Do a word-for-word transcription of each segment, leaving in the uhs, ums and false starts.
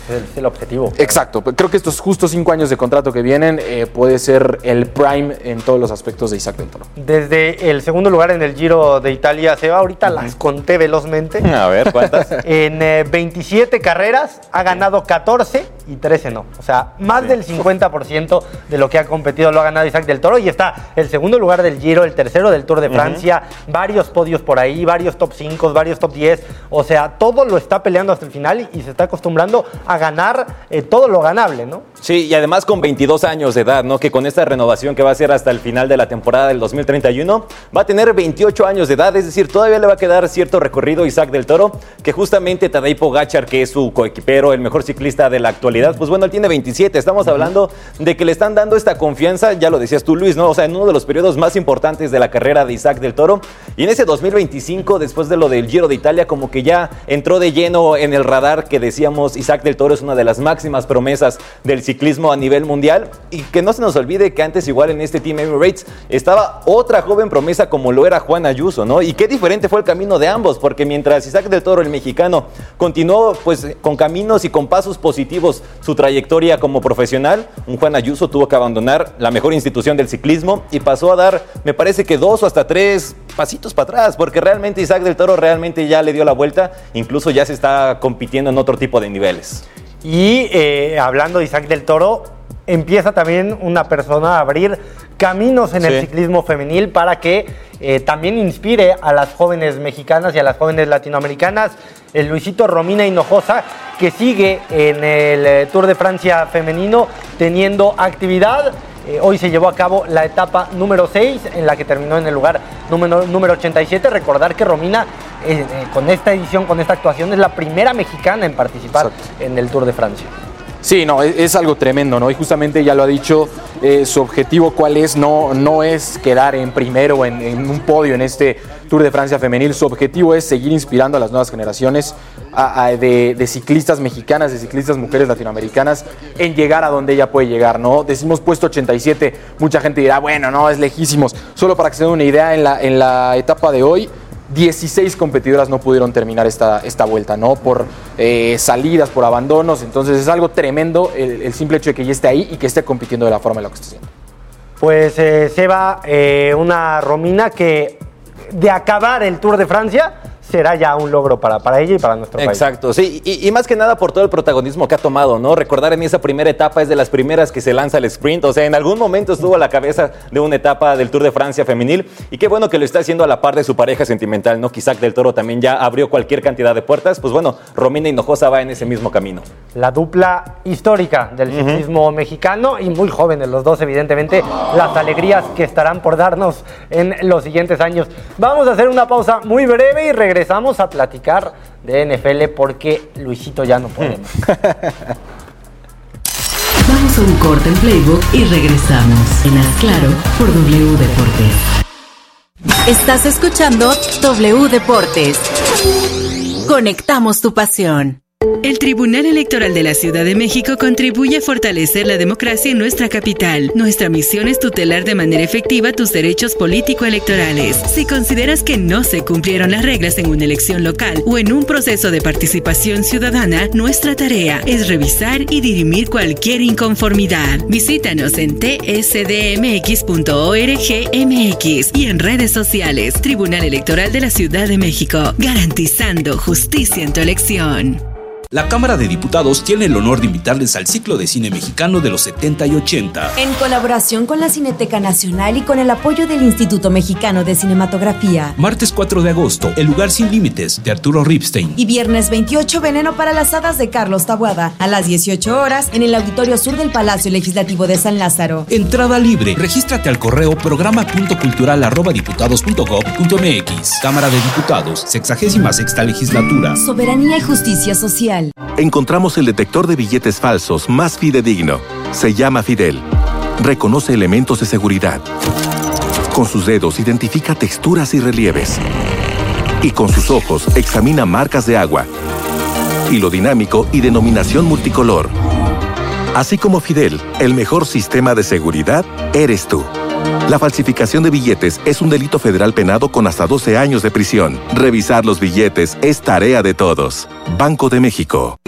Es el objetivo. Exacto. Creo que estos justos cinco años de contrato que vienen eh, puede ser el prime en todos los aspectos de Isaac del Toro. Desde el segundo lugar en el Giro de Italia se va, ahorita uh-huh. las conté velozmente. A ver, ¿cuántas? En eh, veintisiete carreras ha ganado catorce y trece no. O sea, más sí. del cincuenta por ciento de lo que ha competido lo ha ganado Isaac del Toro y está el segundo lugar del Giro, el tercero del Tour de Francia, uh-huh. varios podios por ahí, varios top cinco, varios top diez. O sea, todo lo está peleando hasta el final y, y se está acostumbrando a ganar eh, todo lo ganable, ¿no? Sí, y además con veintidós años de edad, ¿no? Que con esta renovación que va a ser hasta el final de la temporada del dos mil treinta y uno, va a tener veintiocho años de edad, es decir, todavía le va a quedar cierto recorrido a Isaac del Toro, que justamente Tadej Pogačar, que es su coequipero, el mejor ciclista de la actualidad, pues bueno, él tiene veintisiete. Estamos hablando de que le están dando esta confianza, ya lo decías tú, Luis, ¿no? O sea, en uno de los periodos más importantes de la carrera de Isaac del Toro, y en ese dos mil veinticinco, después de lo del Giro de Italia, como que ya entró de lleno en el radar que decíamos, Isaac del Toro es una de las máximas promesas del ciclismo a nivel mundial, y que no se nos olvide que antes igual en este Team Emirates estaba otra joven promesa como lo era Juan Ayuso, ¿no? Y qué diferente fue el camino de ambos, porque mientras Isaac del Toro, el mexicano, continuó pues con caminos y con pasos positivos su trayectoria como profesional, un Juan Ayuso tuvo que abandonar la mejor institución del ciclismo y pasó a dar, me parece que dos o hasta tres pasitos para atrás, porque realmente Isaac del Toro realmente ya le dio la vuelta, incluso ya se está compitiendo en otro tipo de niveles. Y eh, hablando de Isaac del Toro, empieza también una persona a abrir caminos en sí. el ciclismo femenil para que eh, también inspire a las jóvenes mexicanas y a las jóvenes latinoamericanas. El Luisito Romina Hinojosa, que sigue en el eh, Tour de Francia femenino teniendo actividad. Eh, hoy se llevó a cabo la etapa número seis, en la que terminó en el lugar número, número ochenta y siete. Recordar que Romina, eh, eh, con esta edición, con esta actuación, es la primera mexicana en participar Exacto. en el Tour de Francia. Sí, no, es, es algo tremendo, ¿no? Y justamente ya lo ha dicho, eh, su objetivo cuál es, no, no es quedar en primero en, en un podio en este Tour de Francia femenil, su objetivo es seguir inspirando a las nuevas generaciones a, a, de, de ciclistas mexicanas, de ciclistas mujeres latinoamericanas, en llegar a donde ella puede llegar, ¿no? Decimos puesto ochenta y siete, mucha gente dirá, bueno, no, es lejísimos. Solo para que se den una idea, en la, en la etapa de hoy, dieciséis competidoras no pudieron terminar esta, esta vuelta, ¿no? Por eh, salidas, por abandonos. Entonces es algo tremendo el, el simple hecho de que ya esté ahí y que esté compitiendo de la forma en la que está haciendo. Pues eh, Seba, eh, una Romina que de acabar el Tour de Francia será ya un logro para, para ella y para nuestro país. Exacto, sí, y, y más que nada por todo el protagonismo que ha tomado, ¿no? Recordar en esa primera etapa es de las primeras que se lanza el sprint, o sea, en algún momento estuvo a la cabeza de una etapa del Tour de Francia femenil, y qué bueno que lo está haciendo a la par de su pareja sentimental, ¿no? Que Isaac del Toro también ya abrió cualquier cantidad de puertas, pues bueno, Romina Hinojosa va en ese mismo camino. La dupla histórica del ciclismo uh-huh. mexicano, y muy jóvenes los dos, evidentemente, las alegrías que estarán por darnos en los siguientes años. Vamos a hacer una pausa muy breve y regresamos a platicar de N F L porque Luisito ya no puede más. Vamos a un corte en Playbook y regresamos. En Haz Claro por W Deportes. Estás escuchando W Deportes. Conectamos tu pasión. El Tribunal Electoral de la Ciudad de México contribuye a fortalecer la democracia en nuestra capital. Nuestra misión es tutelar de manera efectiva tus derechos político-electorales. Si consideras que no se cumplieron las reglas en una elección local o en un proceso de participación ciudadana, nuestra tarea es revisar y dirimir cualquier inconformidad. Visítanos en t s d m x punto org m x y en redes sociales. Tribunal Electoral de la Ciudad de México, garantizando justicia en tu elección. La Cámara de Diputados tiene el honor de invitarles al ciclo de cine mexicano de los setenta y ochenta. En colaboración con la Cineteca Nacional y con el apoyo del Instituto Mexicano de Cinematografía. Martes cuatro de agosto, El lugar sin límites, de Arturo Ripstein. Y viernes veintiocho, Veneno para las hadas, de Carlos Taboada. A las dieciocho horas, en el Auditorio Sur del Palacio Legislativo de San Lázaro. Entrada libre. Regístrate al correo programa punto cultural arroba diputados punto gob punto m x. Cámara de Diputados, sexagésima sexta legislatura. Soberanía y justicia social. Encontramos el detector de billetes falsos más fidedigno. Se llama Fidel. Reconoce elementos de seguridad. Con sus dedos identifica texturas y relieves. Y con sus ojos examina marcas de agua, hilo dinámico y denominación multicolor. Así como Fidel, el mejor sistema de seguridad eres tú. La falsificación de billetes es un delito federal penado con hasta doce años de prisión. Revisar los billetes es tarea de todos. Banco de México.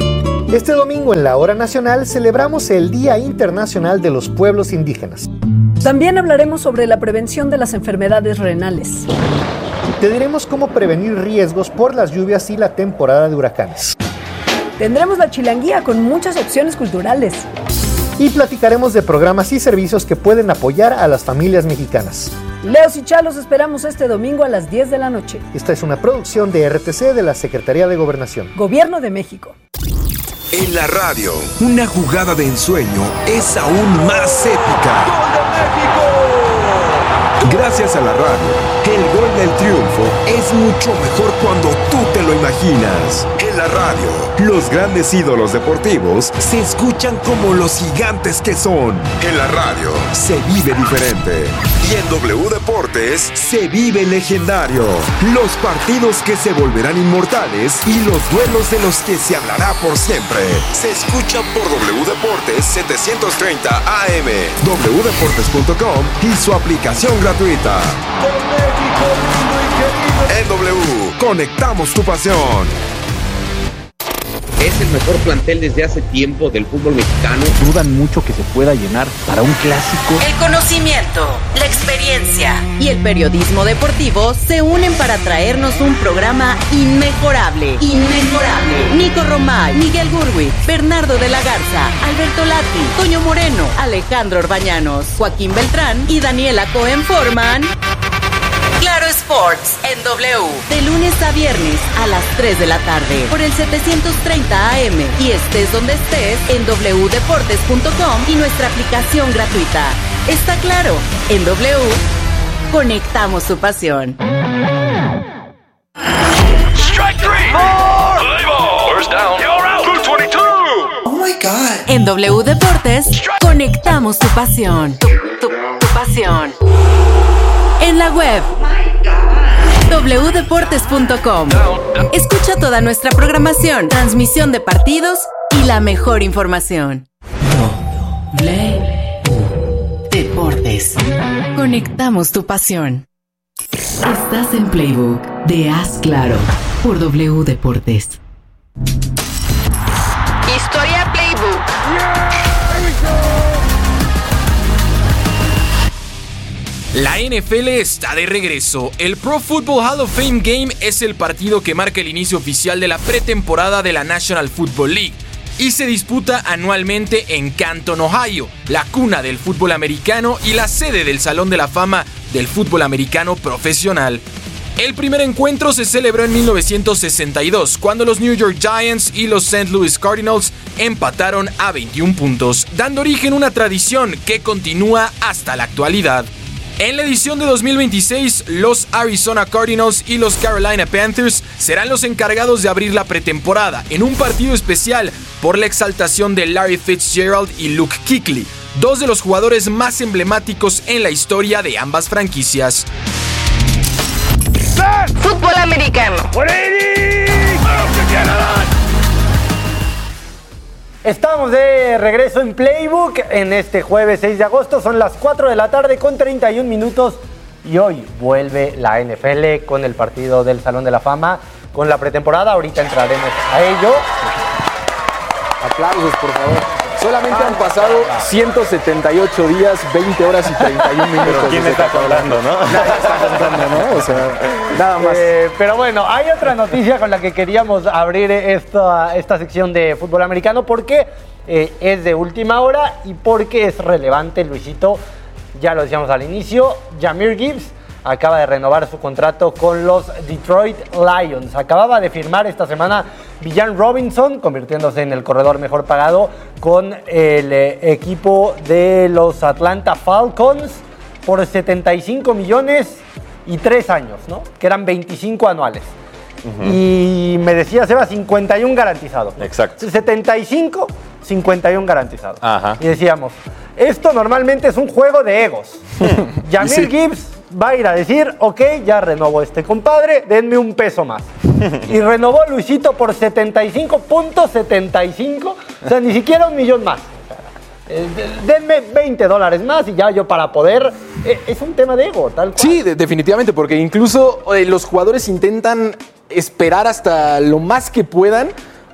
Este domingo en la Hora Nacional celebramos el Día Internacional de los Pueblos Indígenas. También hablaremos sobre la prevención de las enfermedades renales. Te diremos cómo prevenir riesgos por las lluvias y la temporada de huracanes. Tendremos la chilanguía con muchas opciones culturales. Y platicaremos de programas y servicios que pueden apoyar a las familias mexicanas. Leos y Chalos esperamos este domingo a las diez de la noche. Esta es una producción de R T C de la Secretaría de Gobernación. Gobierno de México. En la radio, una jugada de ensueño es aún más épica. ¡Gol de México! Gracias a la radio, el gol del triunfo es mucho mejor cuando tú te lo imaginas. En la radio, los grandes ídolos deportivos se escuchan como los gigantes que son. En la radio, se vive diferente. Y en W Deportes, se vive legendario. Los partidos que se volverán inmortales y los duelos de los que se hablará por siempre. Se escucha por W Deportes setecientos treinta A M, w deportes punto com y su aplicación gratuita. En W, conectamos tu pasión. Es el mejor plantel desde hace tiempo del fútbol mexicano. Dudan mucho que se pueda llenar para un clásico. El conocimiento, la experiencia y el periodismo deportivo se unen para traernos un programa inmejorable. Inmejorable. Nico Romay, Miguel Gurwitz, Bernardo de la Garza, Alberto Lati, Toño Moreno, Alejandro Orbañanos, Joaquín Beltrán y Daniela Cohen forman Claro Sports en W, de lunes a viernes a las tres de la tarde por el setecientos treinta A M y estés donde estés en w deportes punto com y nuestra aplicación gratuita. Está claro, en W conectamos tu pasión. Strike three. Four. Play ball. First down. You're out. Blue veintidós. Oh my God. En W Deportes conectamos tu pasión. Tu, tu, tu pasión. En la web w deportes punto com. Escucha toda nuestra programación, transmisión de partidos y la mejor información. W Deportes. Conectamos tu pasión. Estás en Playbook de Haz Claro por W Deportes. Historia Playbook. La N F L está de regreso. El Pro Football Hall of Fame Game es el partido que marca el inicio oficial de la pretemporada de la National Football League y se disputa anualmente en Canton, Ohio, la cuna del fútbol americano y la sede del Salón de la Fama del fútbol americano profesional. El primer encuentro se celebró en mil novecientos sesenta y dos, cuando los New York Giants y los Saint Louis Cardinals empataron a veintiún puntos, dando origen a una tradición que continúa hasta la actualidad. En la edición de dos mil veintiséis, los Arizona Cardinals y los Carolina Panthers serán los encargados de abrir la pretemporada en un partido especial por la exaltación de Larry Fitzgerald y Luke Kuechly, dos de los jugadores más emblemáticos en la historia de ambas franquicias. Fútbol americano. Estamos de regreso en Playbook en este jueves seis de agosto. Son las cuatro de la tarde con treinta y un minutos. Y hoy vuelve la N F L con el partido del Salón de la Fama, con la pretemporada. Ahorita entraremos a ello. Aplausos, por favor. Solamente han pasado ciento setenta y ocho días, veinte horas y treinta y un minutos. Pero ¿quién está contando, no? Nadie está contando, ¿no? O sea, nada más. Eh, pero bueno, hay otra noticia con la que queríamos abrir esta, esta sección de fútbol americano porque eh, es de última hora y porque es relevante, Luisito. Ya lo decíamos al inicio, Jahmyr Gibbs acaba de renovar su contrato con los Detroit Lions. Acababa de firmar esta semana Villan Robinson, convirtiéndose en el corredor mejor pagado con el eh, equipo de los Atlanta Falcons por setenta y cinco millones y tres años, ¿no? Que eran veinticinco anuales. Uh-huh. Y me decía, Seba, cincuenta y uno garantizado. Exacto. setenta y cinco, cincuenta y uno garantizado. Ajá. Y decíamos, esto normalmente es un juego de egos. Jahmyr sí. Gibbs va a ir a decir, ok, ya renovó este compadre, denme un peso más. Y renovó Luisito por setenta y cinco punto setenta y cinco, o sea, ni siquiera un millón más. Eh, denme veinte dólares más y ya yo para poder... Eh, es un tema de ego, tal cual. Sí, de, definitivamente, porque incluso eh, los jugadores intentan esperar hasta lo más que puedan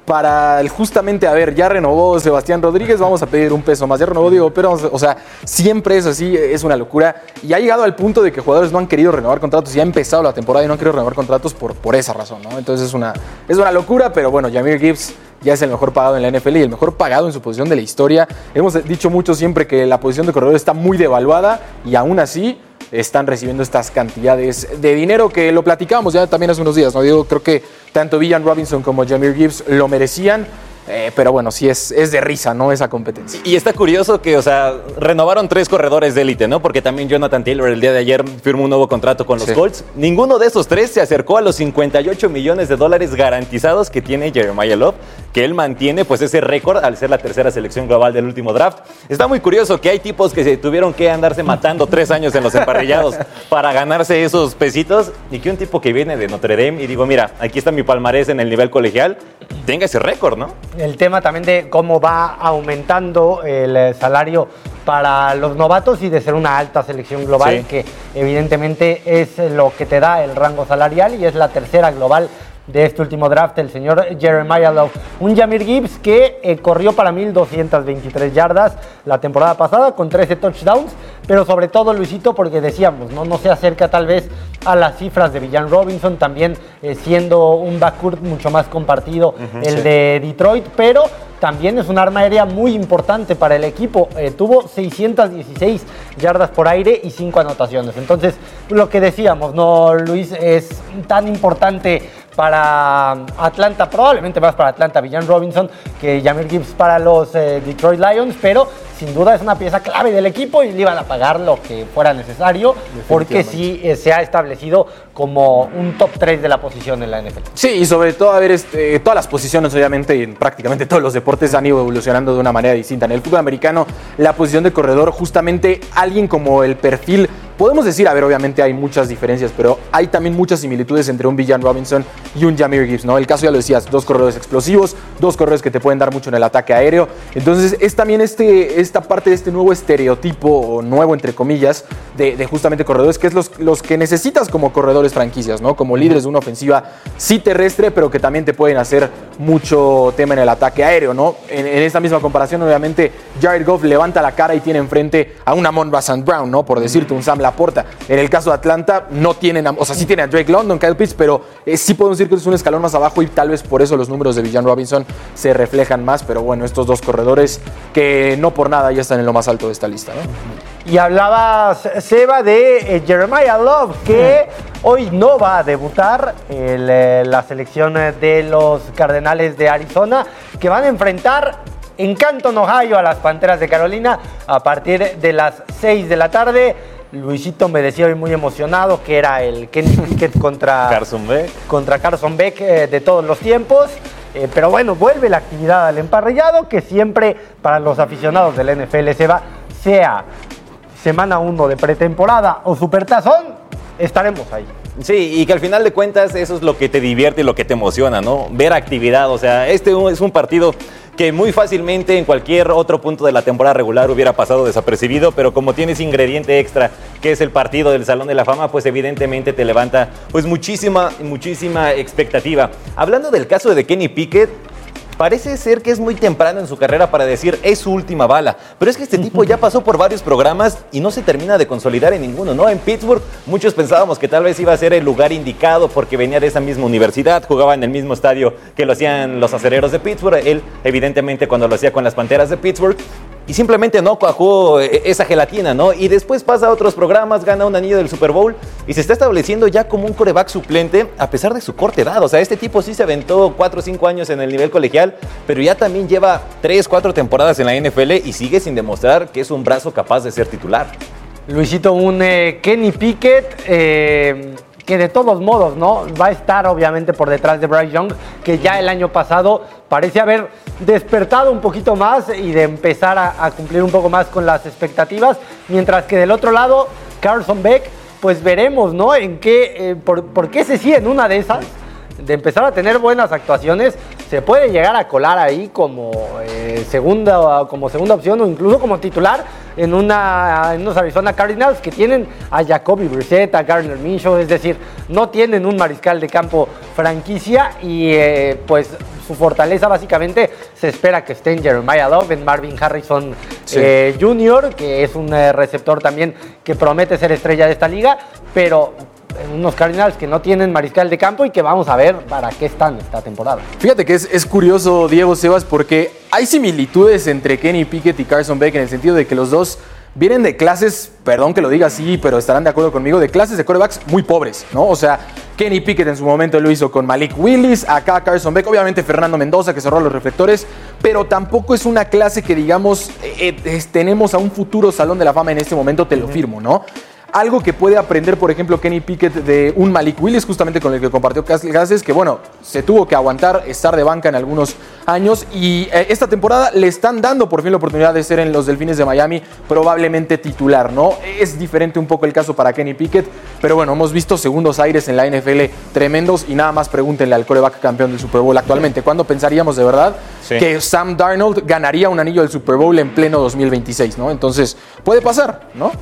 para el justamente, a ver, ya renovó Sebastián Rodríguez, vamos a pedir un peso más, ya renovó Diego Pérez, o sea, siempre es así, es una locura, y ha llegado al punto de que jugadores no han querido renovar contratos, y ha empezado la temporada y no han querido renovar contratos por, por esa razón, ¿no? Entonces es una, es una locura, pero bueno, Jahmyr Gibbs ya es el mejor pagado en la N F L y el mejor pagado en su posición de la historia. Hemos dicho mucho siempre que la posición de corredor está muy devaluada, y aún así están recibiendo estas cantidades de dinero que lo platicábamos ya también hace unos días, ¿no? Digo, creo que tanto Villan Robinson como Jahmyr Gibbs lo merecían. Eh, pero bueno, sí es, es de risa, ¿no? Esa competencia. Y está curioso que, o sea, renovaron tres corredores de élite, ¿no? Porque también Jonathan Taylor el día de ayer firmó un nuevo contrato con los sí. Colts. Ninguno de esos tres se acercó a los cincuenta y ocho millones de dólares garantizados que tiene Jeremiah Love, que él mantiene pues ese récord al ser la tercera selección global del último draft. Está muy curioso que hay tipos que se tuvieron que andarse matando tres años en los emparrillados para ganarse esos pesitos, y que un tipo que viene de Notre Dame y digo, mira, aquí está mi palmarés en el nivel colegial, tenga ese récord, ¿no? El tema también de cómo va aumentando el salario para los novatos y de ser una alta selección global, sí. que evidentemente es lo que te da el rango salarial, y es la tercera global de este último draft, el señor Jeremiah Love. Un Jahmyr Gibbs que eh, corrió para mil doscientas veintitrés yardas la temporada pasada con trece touchdowns, pero sobre todo, Luisito, porque decíamos, no, no se acerca tal vez a las cifras de Villan Robinson, también eh, siendo un backcourt mucho más compartido uh-huh, el sí. de Detroit, pero también es un arma aérea muy importante para el equipo. Eh, tuvo seiscientas dieciséis yardas por aire y cinco anotaciones. Entonces, lo que decíamos, no, Luis, es tan importante para Atlanta, probablemente más para Atlanta, Villan Robinson, que Jahmyr Gibbs para los eh, Detroit Lions, pero sin duda es una pieza clave del equipo y le iban a pagar lo que fuera necesario, porque sí eh, se ha establecido como un top tres de la posición en la N F L. Sí, y sobre todo, a ver, este, todas las posiciones, obviamente, y en prácticamente todos los deportes han ido evolucionando de una manera distinta. En el fútbol americano, la posición de corredor, justamente alguien como el perfil, podemos decir, a ver, obviamente hay muchas diferencias, pero hay también muchas similitudes entre un Villan Robinson y un Jahmyr Gibbs, ¿no? El caso, ya lo decías, dos corredores explosivos, dos corredores que te pueden dar mucho en el ataque aéreo. Entonces, es también este, esta parte de este nuevo estereotipo, o nuevo, entre comillas, de, de justamente corredores, que es los, los que necesitas como corredores franquicias, ¿no? Como líderes de una ofensiva sí terrestre, pero que también te pueden hacer mucho tema en el ataque aéreo, ¿no? En, en esta misma comparación, obviamente, Jared Goff levanta la cara y tiene enfrente a un Amon-Ra Saint Brown, ¿no? Por decirte, un Sam Laporta. En el caso de Atlanta, no tienen, o sea, sí tienen a Drake London, Kyle Pitts, pero eh, sí podemos decir que es un escalón más abajo, y tal vez por eso los números de Villan Robinson se reflejan más, pero bueno, estos dos corredores que no por nada ya están en lo más alto de esta lista, ¿no? Y hablaba Seba de eh, Jeremiah Love, que hoy no va a debutar en eh, la selección de los Cardenales de Arizona, que van a enfrentar en Canton, Ohio, a las Panteras de Carolina a partir de las seis de la tarde. Luisito me decía hoy muy emocionado que era el Kenny Pickett contra Carson Beck, contra Carson Beck eh, de todos los tiempos. Eh, pero bueno, vuelve la actividad al emparrillado, que siempre para los aficionados del N F L se va, sea semana uno de pretemporada o supertazón, estaremos ahí. Sí, y que al final de cuentas eso es lo que te divierte y lo que te emociona, ¿no? Ver actividad, o sea, este es un partido que muy fácilmente en cualquier otro punto de la temporada regular hubiera pasado desapercibido, pero como tienes ingrediente extra, que es el partido del Salón de la Fama, pues evidentemente te levanta pues muchísima, muchísima expectativa. Hablando del caso de Kenny Pickett, parece ser que es muy temprano en su carrera para decir es su última bala, pero es que este tipo ya pasó por varios programas y no se termina de consolidar en ninguno, ¿no? En Pittsburgh muchos pensábamos que tal vez iba a ser el lugar indicado porque venía de esa misma universidad, jugaba en el mismo estadio que lo hacían los Acereros de Pittsburgh, él evidentemente cuando lo hacía con las Panteras de Pittsburgh, y simplemente no cuajó esa gelatina, ¿no? Y después pasa a otros programas, gana un anillo del Super Bowl y se está estableciendo ya como un quarterback suplente a pesar de su corta edad. O sea, este tipo sí se aventó cuatro o cinco años en el nivel colegial, pero ya también lleva tres, cuatro temporadas en la N F L y sigue sin demostrar que es un brazo capaz de ser titular. Luisito, un eh, Kenny Pickett eh, que de todos modos, ¿no? Va a estar obviamente por detrás de Bryce Young, que ya el año pasado parece haber despertado un poquito más y de empezar a, a cumplir un poco más con las expectativas, mientras que del otro lado, Carson Beck, pues veremos, ¿no? En qué, eh, por, por qué se sigue en una de esas, de empezar a tener buenas actuaciones, se puede llegar a colar ahí como, eh, segunda, como segunda opción o incluso como titular en, una, en unos Arizona Cardinals que tienen a Jacoby Brissett, a Gardner Minshew, es decir, no tienen un mariscal de campo franquicia y eh, pues su fortaleza básicamente se espera que estén Jeremiah Love, en Marvin Harrison sí. eh, junior, que es un eh, receptor también que promete ser estrella de esta liga, pero unos Cardinals que no tienen mariscal de campo y que vamos a ver para qué están esta temporada. Fíjate que es, es curioso, Diego, Sebas, porque hay similitudes entre Kenny Pickett y Carson Beck en el sentido de que los dos vienen de clases, perdón que lo diga así, pero estarán de acuerdo conmigo, de clases de quarterbacks muy pobres, ¿no? O sea, Kenny Pickett en su momento lo hizo con Malik Willis, acá Carson Beck, obviamente Fernando Mendoza que cerró los reflectores, pero tampoco es una clase que digamos eh, eh, tenemos a un futuro Salón de la Fama en este momento, te lo firmo, ¿no? Algo que puede aprender, por ejemplo, Kenny Pickett de un Malik Willis, justamente con el que compartió clases, que bueno, se tuvo que aguantar estar de banca en algunos años y eh, esta temporada le están dando por fin la oportunidad de ser en los Delfines de Miami probablemente titular, ¿no? Es diferente un poco el caso para Kenny Pickett, pero bueno, hemos visto segundos aires en la N F L tremendos y nada más pregúntenle al quarterback campeón del Super Bowl actualmente. ¿Cuándo pensaríamos de verdad sí. que Sam Darnold ganaría un anillo del Super Bowl en pleno dos mil veintiséis, ¿no? Entonces, puede pasar, ¿no?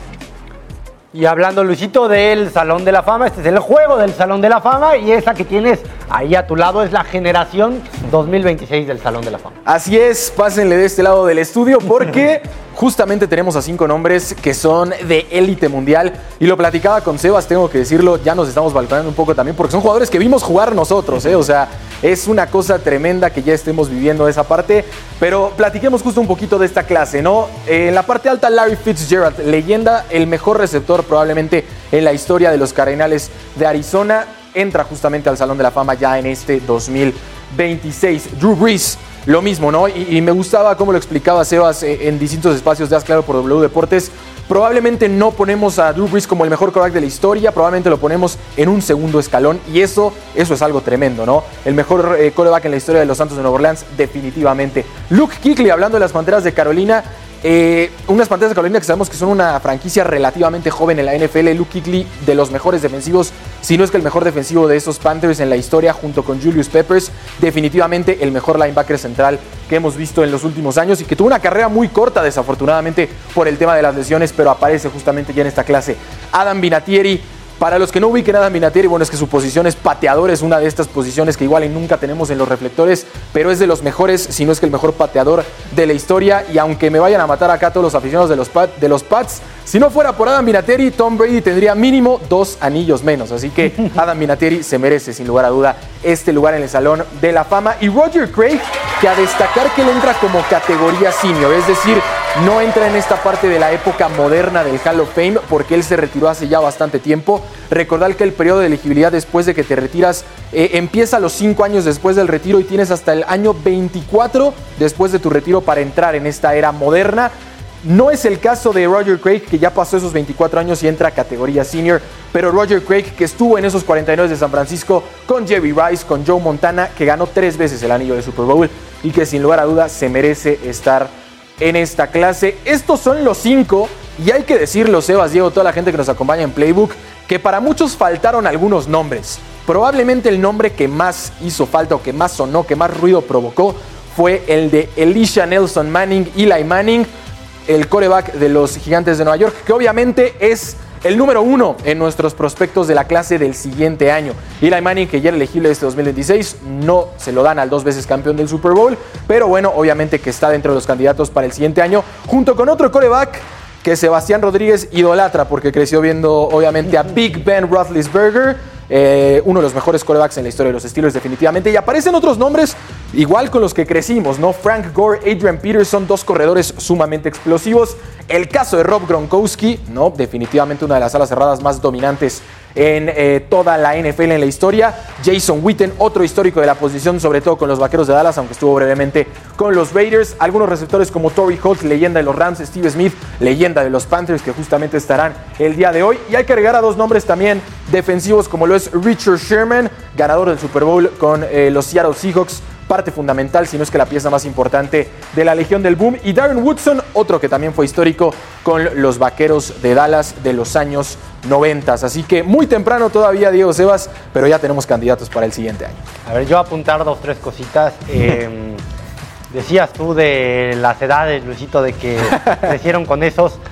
Y hablando, Luisito, del Salón de la Fama, este es el juego del Salón de la Fama y esa que tienes ahí a tu lado es la generación dos mil veintiséis del Salón de la Fama. Así es, pásenle de este lado del estudio porque justamente tenemos a cinco nombres que son de élite mundial y lo platicaba con Sebas, tengo que decirlo, ya nos estamos balconeando un poco también porque son jugadores que vimos jugar nosotros, ¿eh? O sea, es una cosa tremenda que ya estemos viviendo esa parte, pero platiquemos justo un poquito de esta clase, ¿no? En la parte alta, Larry Fitzgerald, leyenda, el mejor receptor probablemente en la historia de los Cardenales de Arizona, entra justamente al Salón de la Fama ya en este dos mil veintiséis. Drew Brees, lo mismo, ¿no? Y, y me gustaba cómo lo explicaba Sebas eh, en distintos espacios de Haz Claro por W Deportes. Probablemente no ponemos a Drew Brees como el mejor quarterback de la historia, probablemente lo ponemos en un segundo escalón y eso, eso es algo tremendo, ¿no? El mejor eh, quarterback en la historia de los Santos de Nueva Orleans, definitivamente. Luke Kuechly, hablando de las Panteras de Carolina, eh, unas Panteras de Carolina que sabemos que son una franquicia relativamente joven en la N F L. Luke Kuechly, de los mejores defensivos, si no es que el mejor defensivo de esos Panthers en la historia, junto con Julius Peppers, definitivamente el mejor linebacker central que hemos visto en los últimos años y que tuvo una carrera muy corta desafortunadamente por el tema de las lesiones, pero aparece justamente ya en esta clase. Adam Vinatieri, para los que no ubiquen a Adam Vinatieri, bueno, es que su posición es pateador, es una de estas posiciones que igual y nunca tenemos en los reflectores, pero es de los mejores, si no es que el mejor pateador de la historia, y aunque me vayan a matar acá todos los aficionados de los, Pat, de los Pats, si no fuera por Adam Vinatieri, Tom Brady tendría mínimo dos anillos menos, así que Adam Vinatieri se merece sin lugar a duda este lugar en el Salón de la Fama. Y Roger Craig, que a destacar que él entra como categoría senior, es decir, no entra en esta parte de la época moderna del Hall of Fame porque él se retiró hace ya bastante tiempo. Recordar que el periodo de elegibilidad después de que te retiras eh, empieza a los cinco años después del retiro y tienes hasta el año veinticuatro después de tu retiro para entrar en esta era moderna. No es el caso de Roger Craig, que ya pasó esos veinticuatro años y entra a categoría senior, pero Roger Craig, que estuvo en esos cuarenta y nueve de San Francisco con Jerry Rice, con Joe Montana, que ganó tres veces el anillo de Super Bowl y que sin lugar a duda se merece estar en esta clase. Estos son los cinco y hay que decirlo, Sebas, Diego, toda la gente que nos acompaña en Playbook, que para muchos faltaron algunos nombres. Probablemente el nombre que más hizo falta o que más sonó, que más ruido provocó fue el de Elisha Nelson Manning, Eli Manning, el quarterback de los Gigantes de Nueva York, que obviamente es el número uno en nuestros prospectos de la clase del siguiente año. Eli Manning, que ya era elegible este dos mil veintiséis, no se lo dan al dos veces campeón del Super Bowl, pero bueno, obviamente que está dentro de los candidatos para el siguiente año, junto con otro quarterback que Sebastián Rodríguez idolatra porque creció viendo obviamente a Big Ben Roethlisberger, eh, uno de los mejores quarterbacks en la historia de los Steelers definitivamente, y aparecen otros nombres igual con los que crecimos, ¿no? Frank Gore, Adrian Peterson, dos corredores sumamente explosivos. El caso de Rob Gronkowski, ¿no? Definitivamente una de las alas cerradas más dominantes en eh, toda la N F L en la historia. Jason Witten, otro histórico de la posición, sobre todo con los Vaqueros de Dallas, aunque estuvo brevemente con los Raiders. Algunos receptores como Torrey Holt, leyenda de los Rams, Steve Smith, leyenda de los Panthers, que justamente estarán el día de hoy. Y hay que agregar a dos nombres también defensivos, como lo es Richard Sherman, ganador del Super Bowl con eh, los Seattle Seahawks, parte fundamental, si no es que la pieza más importante de la Legión del Boom. Y Darren Woodson, otro que también fue histórico con los Vaqueros de Dallas de los años noventa. Así que muy temprano todavía, Diego, Sebas, pero ya tenemos candidatos para el siguiente año. A ver, yo apuntar dos, tres cositas. Eh, decías tú de las edades, Luisito, de que crecieron con esos.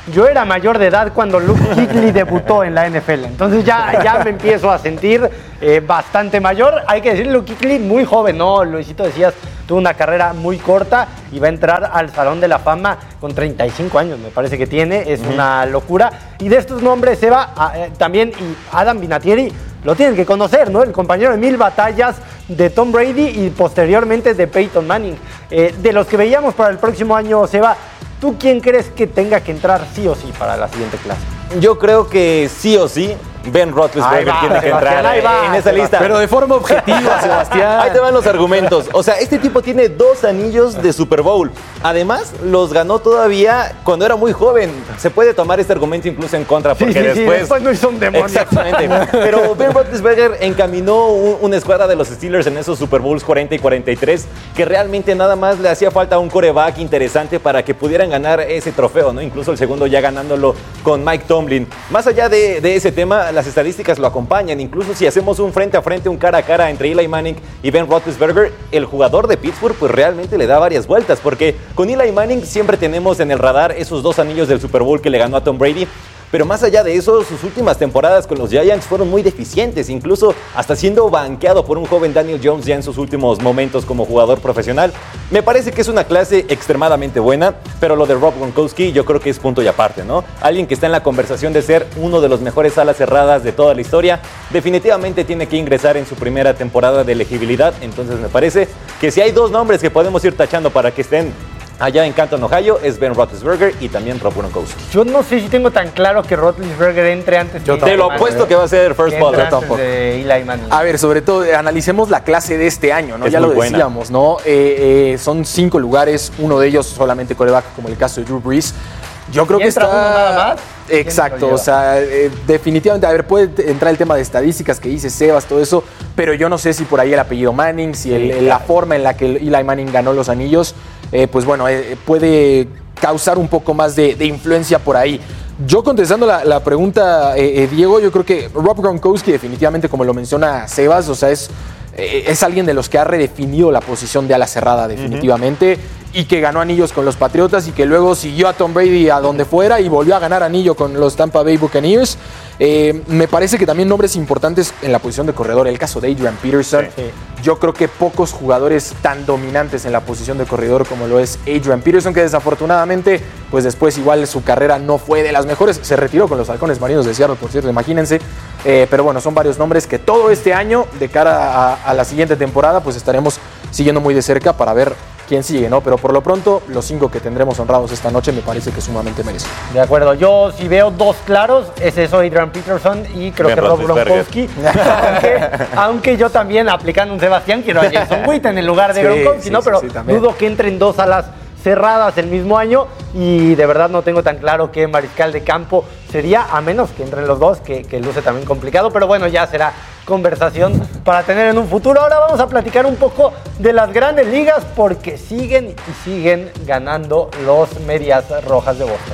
yo era mayor de edad cuando Luke Kuechly debutó en la N F L. Entonces ya, ya me empiezo a sentir eh, bastante mayor. Hay que decir, Luke Kuechly muy joven, ¿no? Luisito, decías, tuvo una carrera muy corta y va a entrar al Salón de la Fama con treinta y cinco años, me parece que tiene. Es uh-huh. una locura. Y de estos nombres, Seba, eh, también y Adam Vinatieri, lo tienen que conocer, ¿no? El compañero de mil batallas de Tom Brady y posteriormente de Peyton Manning. Eh, de los que veíamos para el próximo año, Seba, ¿tú quién crees que tenga que entrar sí o sí para la siguiente clase? Yo creo que sí o sí Ben Roethlisberger va, tiene que entrar va, en esa Sebastián. lista. Pero de forma objetiva, Sebastián. Ahí te van los argumentos. O sea, este tipo tiene dos anillos de Super Bowl. Además, los ganó todavía cuando era muy joven. Se puede tomar este argumento incluso en contra, porque sí, sí, después... Sí, después no hizo un demonio. Exactamente. Pero Ben Roethlisberger encaminó un, una escuadra de los Steelers en esos Super Bowls cuarenta y cuarenta y tres, que realmente nada más le hacía falta un quarterback interesante para que pudieran ganar ese trofeo, ¿no? Incluso el segundo ya ganándolo con Mike Tomlin. Más allá de, de ese tema, las estadísticas lo acompañan. Incluso si hacemos un frente a frente, un cara a cara entre Eli Manning y Ben Roethlisberger, el jugador de Pittsburgh pues realmente le da varias vueltas, porque con Eli Manning siempre tenemos en el radar esos dos anillos del Super Bowl que le ganó a Tom Brady. Pero más allá de eso, sus últimas temporadas con los Giants fueron muy deficientes, incluso hasta siendo banqueado por un joven Daniel Jones ya en sus últimos momentos como jugador profesional. Me parece que es una clase extremadamente buena, pero lo de Rob Gronkowski yo creo que es punto y aparte, ¿no? Alguien que está en la conversación de ser uno de los mejores alas cerradas de toda la historia, definitivamente tiene que ingresar en su primera temporada de elegibilidad. Entonces me parece que si hay dos nombres que podemos ir tachando para que estén allá en Canton, Ohio, es Ben Roethlisberger y también Rob Gronkowski. Yo no sé si tengo tan claro que Roethlisberger entre antes. Yo te lo apuesto que va a ser first ball. De Eli Manning. A ver, sobre todo, analicemos la clase de este año, ¿no? Es ya lo buena. decíamos, ¿no? Eh, eh, son cinco lugares, uno de ellos solamente quarterback, como el caso de Drew Brees. Yo creo que está... uno nada más? Exacto, o sea, eh, definitivamente, a ver, puede entrar el tema de estadísticas que dice Sebas, todo eso, pero yo no sé si por ahí el apellido Manning, si el, sí, la claro. forma en la que Eli Manning ganó los anillos, eh, pues bueno, eh, puede causar un poco más de, de influencia por ahí. Yo contestando la, la pregunta, eh, eh, Diego, yo creo que Rob Gronkowski definitivamente, como lo menciona Sebas, o sea, es, eh, es alguien de los que ha redefinido la posición de ala cerrada definitivamente. Uh-huh. Y que ganó anillos con los Patriotas y que luego siguió a Tom Brady a donde fuera y volvió a ganar anillo con los Tampa Bay Buccaneers. Eh, me parece que también nombres importantes en la posición de corredor, el caso de Adrian Peterson. Sí, sí. Yo creo que pocos jugadores tan dominantes en la posición de corredor como lo es Adrian Peterson, que desafortunadamente, pues después igual su carrera no fue de las mejores. Se retiró con los Halcones Marinos de Seattle, por cierto, imagínense. Eh, pero bueno, son varios nombres que todo este año, de cara a, a la siguiente temporada, pues estaremos siguiendo muy de cerca para ver quién sigue, ¿no? Pero por lo pronto, los cinco que tendremos honrados esta noche me parece que sumamente merecen. De acuerdo, yo si veo dos claros, es eso, Adrian Peterson y creo que Rob Gronkowski. aunque, aunque yo también, aplicando un Sebastián, quiero a Jason Witten en el lugar de sí, Gronkowski, sí, ¿no? Pero sí, sí, dudo que entren dos alas cerradas el mismo año y de verdad no tengo tan claro qué mariscal de campo sería, a menos que entren los dos, que, que luce también complicado, pero bueno, ya será conversación para tener en un futuro. Ahora vamos a platicar un poco de las grandes ligas porque siguen y siguen ganando los Medias Rojas de Boston.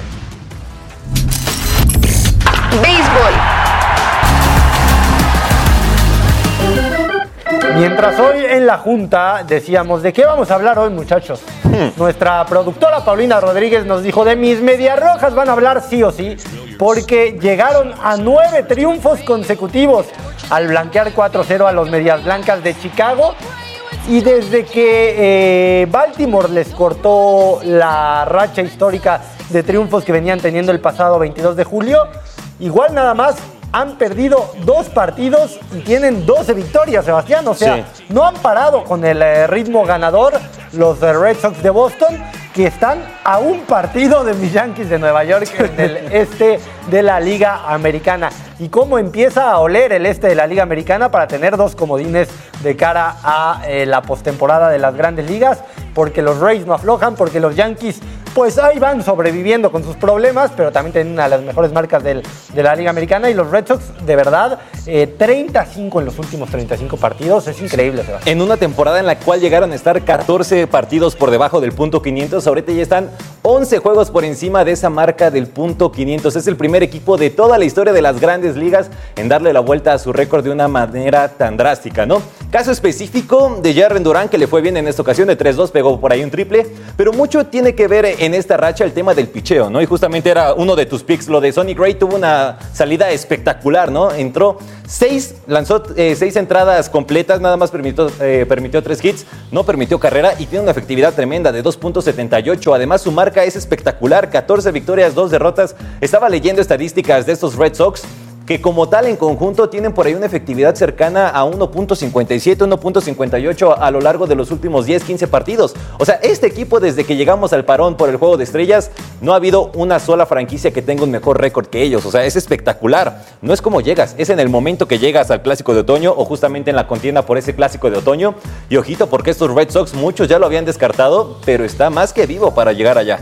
Béisbol. Mientras hoy en la Junta decíamos, ¿de qué vamos a hablar hoy, muchachos? Hmm. Nuestra productora Paulina Rodríguez nos dijo, de mis Medias Rojas van a hablar sí o sí, porque llegaron a nueve triunfos consecutivos al blanquear cuatro cero a los Medias Blancas de Chicago. Y desde que eh, Baltimore les cortó la racha histórica de triunfos que venían teniendo el pasado veintidós de julio, igual nada más han perdido dos partidos y tienen doce victorias, Sebastián. O sea, sí. no han parado con el eh, ritmo ganador los eh, Red Sox de Boston, que están a un partido de mis Yankees de Nueva York en el este de la Liga Americana. Y cómo empieza a oler el este de la Liga Americana para tener dos comodines de cara a eh, la postemporada de las Grandes Ligas, porque los Rays no aflojan, porque los Yankees pues ahí van sobreviviendo con sus problemas, pero también tienen una de las mejores marcas del, de la Liga Americana. Y los Red Sox, de verdad, eh, treinta y cinco en los últimos treinta y cinco partidos. Es increíble, Sebastián. En una temporada en la cual llegaron a estar catorce partidos por debajo del punto quinientos, ahorita ya están once juegos por encima de esa marca del punto quinientos. Es el primer equipo de toda la historia de las grandes ligas en darle la vuelta a su récord de una manera tan drástica, ¿no? Caso específico de Jarren Duran, que le fue bien en esta ocasión de tres dos, pegó por ahí un triple, pero mucho tiene que ver en esta racha el tema del picheo, ¿no? Y justamente era uno de tus picks, lo de Sonny Gray tuvo una salida espectacular, ¿no? Entró seis, lanzó eh, seis entradas completas, nada más permitió, eh, permitió tres hits, no permitió carrera y tiene una efectividad tremenda de dos punto setenta y ocho. Además, su marca es espectacular, catorce victorias, dos derrotas. Estaba leyendo estadísticas de estos Red Sox que como tal en conjunto tienen por ahí una efectividad cercana a uno punto cincuenta y siete, uno punto cincuenta y ocho a lo largo de los últimos diez, quince partidos. O sea, este equipo desde que llegamos al parón por el Juego de Estrellas, no ha habido una sola franquicia que tenga un mejor récord que ellos. O sea, es espectacular. No es como llegas, es en el momento que llegas al Clásico de Otoño o justamente en la contienda por ese Clásico de Otoño. Y ojito, porque estos Red Sox muchos ya lo habían descartado, pero está más que vivo para llegar allá.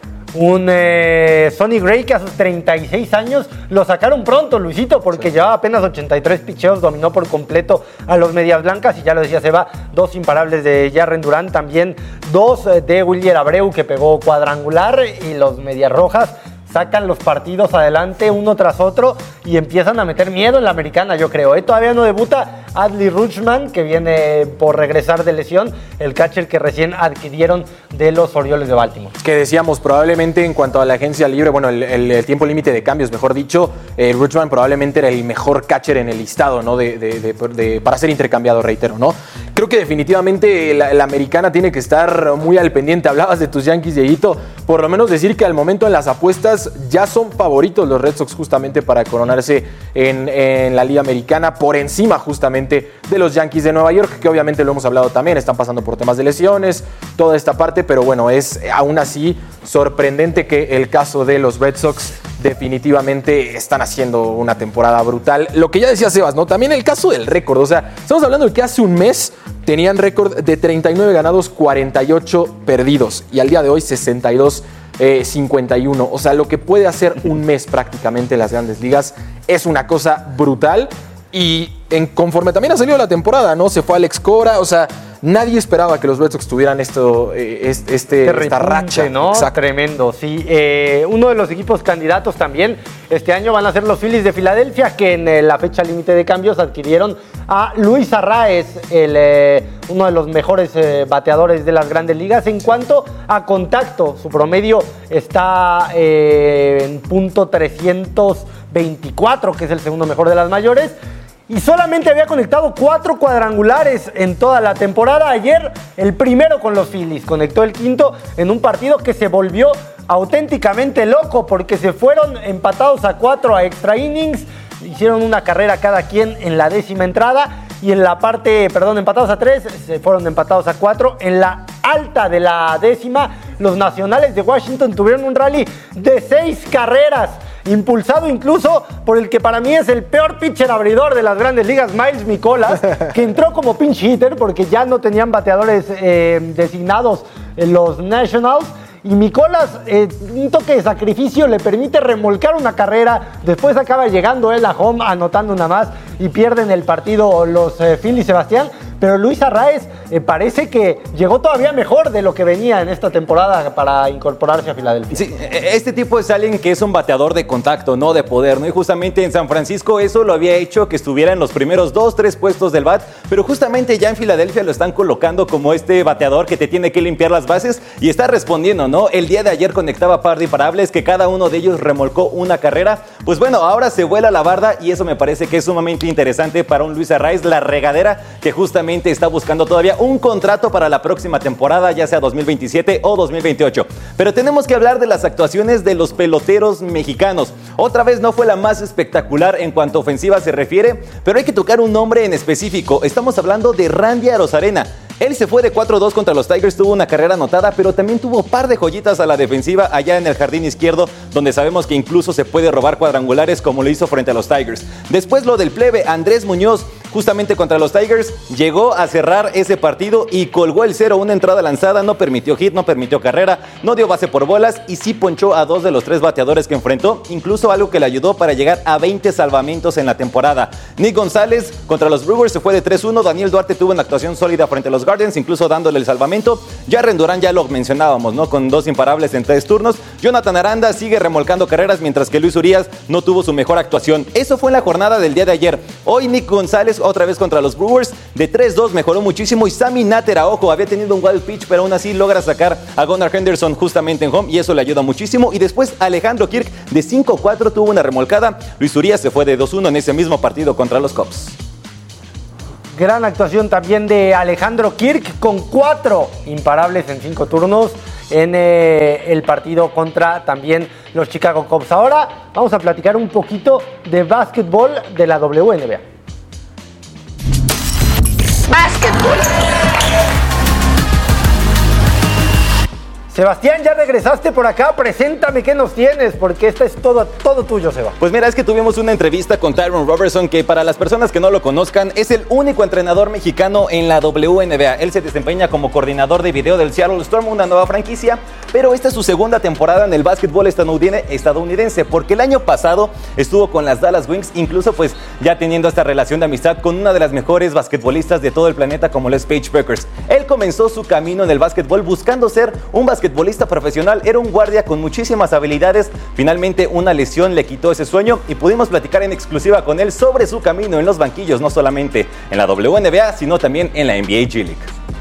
Un eh, Sonny Gray que a sus treinta y seis años lo sacaron pronto, Luisito, porque sí. Llevaba apenas ochenta y tres picheos, dominó por completo a los Medias Blancas y ya lo decía Seba, dos imparables de Jarren Duran, también dos de Wilyer Abreu que pegó cuadrangular y los Medias Rojas sacan los partidos adelante uno tras otro y empiezan a meter miedo en la americana, yo creo. ¿eh? Todavía no debuta Adley Rutschman, que viene por regresar de lesión, el catcher que recién adquirieron de los Orioles de Baltimore. Que decíamos, probablemente en cuanto a la agencia libre, bueno, el, el, el tiempo límite de cambios, mejor dicho, eh, Rutschman probablemente era el mejor catcher en el listado, ¿no? De, de, de, de, para ser intercambiado, reitero, ¿no? Creo que definitivamente la, la americana tiene que estar muy al pendiente. Hablabas de tus Yankees, Dieguito, por lo menos decir que al momento en las apuestas ya son favoritos los Red Sox justamente para coronarse en, en la Liga Americana, por encima justamente de los Yankees de Nueva York, que obviamente lo hemos hablado también, están pasando por temas de lesiones, toda esta parte, pero bueno, es aún así sorprendente que el caso de los Red Sox definitivamente están haciendo una temporada brutal. Lo que ya decía Sebas, ¿no? También el caso del récord, o sea, estamos hablando de que hace un mes tenían récord de treinta y nueve ganados, cuarenta y ocho perdidos, y al día de hoy sesenta y dos Eh, cincuenta y uno. O sea, lo que puede hacer un mes prácticamente en las grandes ligas es una cosa brutal. Y en, conforme también ha salido la temporada, ¿no? Se fue Alex Cora, o sea, nadie esperaba que los Red Sox tuvieran esto, eh, este, este, este esta racha, ¿no? Exacto. Tremendo, sí. Eh, uno de los equipos candidatos también este año van a ser los Phillies de Filadelfia, que en eh, la fecha límite de cambios adquirieron a Luis Arraez, el, eh, uno de los mejores eh, bateadores de las grandes ligas. En cuanto a contacto, su promedio está eh, en punto trescientos veinticuatro, que es el segundo mejor de las mayores. Y solamente había conectado cuatro cuadrangulares en toda la temporada. Ayer, el primero con los Phillies. Conectó el quinto en un partido que se volvió auténticamente loco porque se fueron empatados a cuatro a extra innings. Hicieron una carrera cada quien en la décima entrada. Y en la parte, perdón, empatados a tres, se fueron empatados a cuatro. En la alta de la décima, los Nacionales de Washington tuvieron un rally de seis carreras, impulsado incluso por el que para mí es el peor pitcher abridor de las grandes ligas, Miles Mikolas, que entró como pinch hitter porque ya no tenían bateadores eh, designados en los Nationals. Y Mikolas, eh, un toque de sacrificio, le permite remolcar una carrera. Después acaba llegando él a home, anotando una más y pierden el partido los eh, Phillies, Sebastián. Pero Luis Arraez eh, parece que llegó todavía mejor de lo que venía en esta temporada para incorporarse a Filadelfia. Sí, este tipo es alguien que es un bateador de contacto, no de poder, ¿no? Y justamente en San Francisco eso lo había hecho que estuviera en los primeros dos, tres puestos del bat, pero justamente ya en Filadelfia lo están colocando como este bateador que te tiene que limpiar las bases y está respondiendo, ¿no? El día de ayer conectaba par de imparables, que cada uno de ellos remolcó una carrera. Pues bueno, ahora se vuela la barda y eso me parece que es sumamente interesante para un Luis Arraez, la regadera que justamente está buscando todavía un contrato para la próxima temporada, ya sea dos mil veintisiete o dos mil veintiocho. Pero tenemos que hablar de las actuaciones de los peloteros mexicanos. Otra vez no fue la más espectacular en cuanto a ofensiva se refiere, pero hay que tocar un nombre en específico. Estamos hablando de Randy Arozarena. Él se fue de cuatro dos contra los Tigers, tuvo una carrera anotada, pero también tuvo un par de joyitas a la defensiva allá en el jardín izquierdo, donde sabemos que incluso se puede robar cuadrangulares como lo hizo frente a los Tigers. Después lo del plebe, Andrés Muñoz, justamente contra los Tigers, llegó a cerrar ese partido y colgó el cero, una entrada lanzada, no permitió hit, no permitió carrera, no dio base por bolas y sí ponchó a dos de los tres bateadores que enfrentó, incluso algo que le ayudó para llegar a veinte salvamentos en la temporada. Nick González contra los Brewers se fue de tres uno, Daniel Duarte tuvo una actuación sólida frente a los Guardians, incluso dándole el salvamento. Jarren Duran ya lo mencionábamos, ¿no? Con dos imparables en tres turnos. Jonathan Aranda sigue remolcando carreras, mientras que Luis Urías no tuvo su mejor actuación. Eso fue en la jornada del día de ayer. Hoy Nick González otra vez contra los Brewers, de tres dos mejoró muchísimo y Sammy Natera, ojo, había tenido un wild pitch, pero aún así logra sacar a Gunnar Henderson justamente en home y eso le ayuda muchísimo. Y después Alejandro Kirk de cinco cuatro tuvo una remolcada. Luis Urías se fue de dos uno en ese mismo partido contra los Cubs. Gran actuación también de Alejandro Kirk con cuatro imparables en cinco turnos en eh, el partido contra también los Chicago Cubs. Ahora vamos a platicar un poquito de básquetbol de la W N B A. Básquetbol. Sebastián, ya regresaste por acá, preséntame qué nos tienes, porque esta es todo, todo tuyo, Seba. Pues mira, es que tuvimos una entrevista con Tyrone Robertson, que para las personas que no lo conozcan, es el único entrenador mexicano en la W N B A. Él se desempeña como coordinador de video del Seattle Storm, una nueva franquicia, pero esta es su segunda temporada en el básquetbol estadounidense, porque el año pasado estuvo con las Dallas Wings, incluso pues ya teniendo esta relación de amistad con una de las mejores basquetbolistas de todo el planeta, como los Paige Beckers. Él comenzó su camino en el básquetbol buscando ser un basquetbolista basquetbolista profesional, era un guardia con muchísimas habilidades. Finalmente una lesión le quitó ese sueño y pudimos platicar en exclusiva con él sobre su camino en los banquillos, no solamente en la W N B A, sino también en la N B A G League.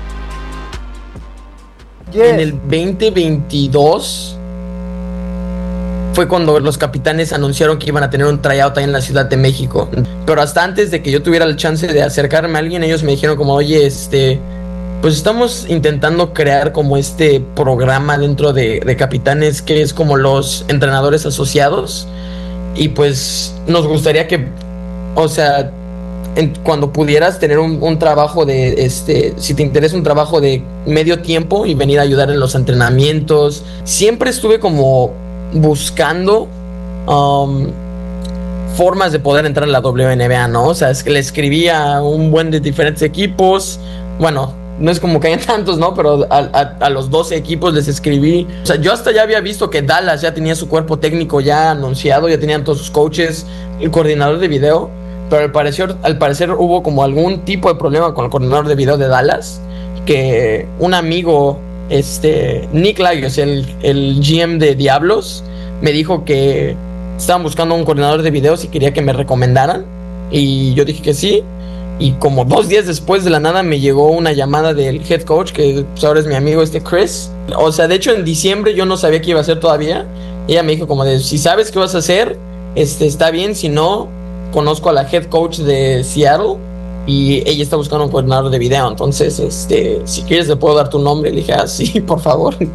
Yes. En el veinte veintidós fue cuando los Capitanes anunciaron que iban a tener un tryout ahí en la Ciudad de México. Pero hasta antes de que yo tuviera el chance de acercarme a alguien, ellos me dijeron como, oye, este... pues estamos intentando crear como este programa dentro de, de Capitanes, que es como los entrenadores asociados, y pues nos gustaría que, o sea, en, cuando pudieras tener un, un trabajo de, este, si te interesa un trabajo de medio tiempo y venir a ayudar en los entrenamientos. Siempre estuve como buscando um, formas de poder entrar a la W N B A, ¿no? O sea, es que le escribía a un buen de diferentes equipos, bueno, no es como que hayan tantos, ¿no? Pero a, a, a los doce equipos les escribí. O sea, yo hasta ya había visto que Dallas ya tenía su cuerpo técnico ya anunciado, ya tenían todos sus coaches, el coordinador de video. Pero al parecer, al parecer hubo como algún tipo de problema con el coordinador de video de Dallas. Que un amigo, este, Nick Lagos, el, el G M de Diablos, me dijo que estaban buscando un coordinador de videos y quería que me recomendaran. Y yo dije que sí. Y como dos días después de la nada me llegó una llamada del head coach, que pues ahora es mi amigo este Chris. O sea, de hecho en diciembre yo no sabía qué iba a hacer todavía. Ella me dijo como de, si sabes qué vas a hacer, este, está bien. Si no, conozco a la head coach de Seattle y ella está buscando un coordinador de video. Entonces, este, si quieres le puedo dar tu nombre. Le dije, ah, sí, por favor. Big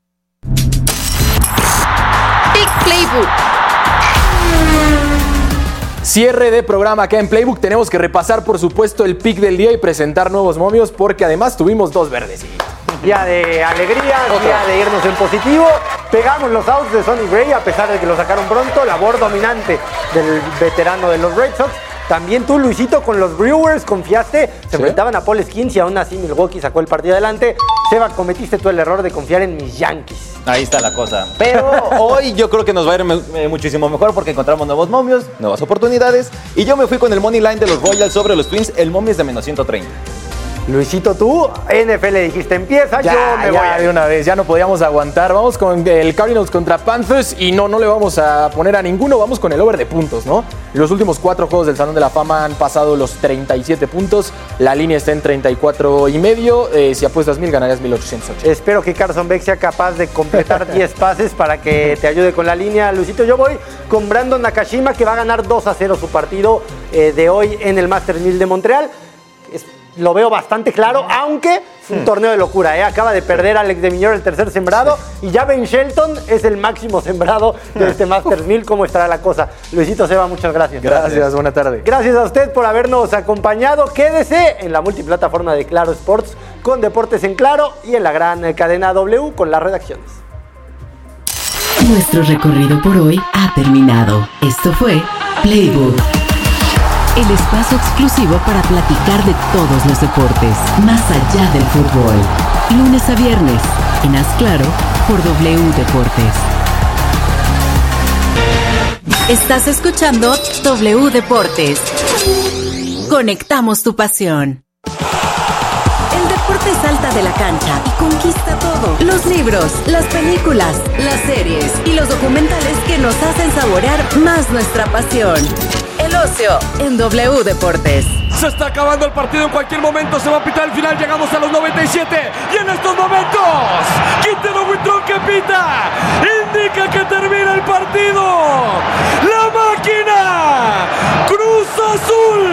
Playbook. Cierre de programa acá en Playbook. Tenemos que repasar, por supuesto, el pick del día y presentar nuevos momios, porque además tuvimos dos verdes. Día de alegría, Otro. día de irnos en positivo. Pegamos los outs de Sonny Gray, a pesar de que lo sacaron pronto. Labor dominante del veterano de los Red Sox. También tú, Luisito, con los Brewers confiaste. Se ¿Sí? enfrentaban a Paul Skeens y aún así Milwaukee sacó el partido adelante. Seba, cometiste tú el error de confiar en mis Yankees. Ahí está la cosa. Pero hoy yo creo que nos va a ir me- muchísimo mejor porque encontramos nuevos momios, nuevas oportunidades. Y yo me fui con el money line de los Royals sobre los Twins. El momio es de menos ciento treinta. Luisito, tú, N F L dijiste, empieza, ya, yo me ya voy a de una vez, ya no podíamos aguantar. Vamos con el Cardinals contra Panthers y no, no le vamos a poner a ninguno, vamos con el over de puntos, ¿no? Los últimos cuatro juegos del Salón de la Fama han pasado los treinta y siete puntos, la línea está en treinta y cuatro y medio, eh, si apuestas mil ganarías mil ochocientos ocho. Espero que Carson Beck sea capaz de completar diez pases para que te ayude con la línea. Luisito, yo voy con Brandon Nakashima, que va a ganar dos a cero su partido eh, de hoy en el Masters mil de Montreal. Es, lo veo bastante claro, aunque es un hmm. torneo de locura, ¿eh? Acaba de perder a Alex de Miñor, el tercer sembrado, y ya Ben Shelton es el máximo sembrado de este Masters mil. ¿Cómo estará la cosa? Luisito, Seba, muchas gracias. Gracias, gracias, buena tarde. Gracias a usted por habernos acompañado. Quédese en la multiplataforma de Claro Sports con Deportes en Claro y en la gran cadena W con las redacciones. Nuestro recorrido por hoy ha terminado. Esto fue Playbook. el espacio exclusivo para platicar de todos los deportes, más allá del fútbol. Lunes a viernes, en Haz Claro, por W Deportes. Estás escuchando W Deportes. Conectamos tu pasión. El deporte salta de la cancha y conquista todo. Los libros, las películas, las series y los documentales que nos hacen saborear más nuestra pasión. El ocio en W Deportes. Se está acabando el partido, en cualquier momento se va a pitar el final, llegamos a los noventa y siete y en estos momentos Quintero Buitrón que pita indica que termina el partido. La máquina Cruz Azul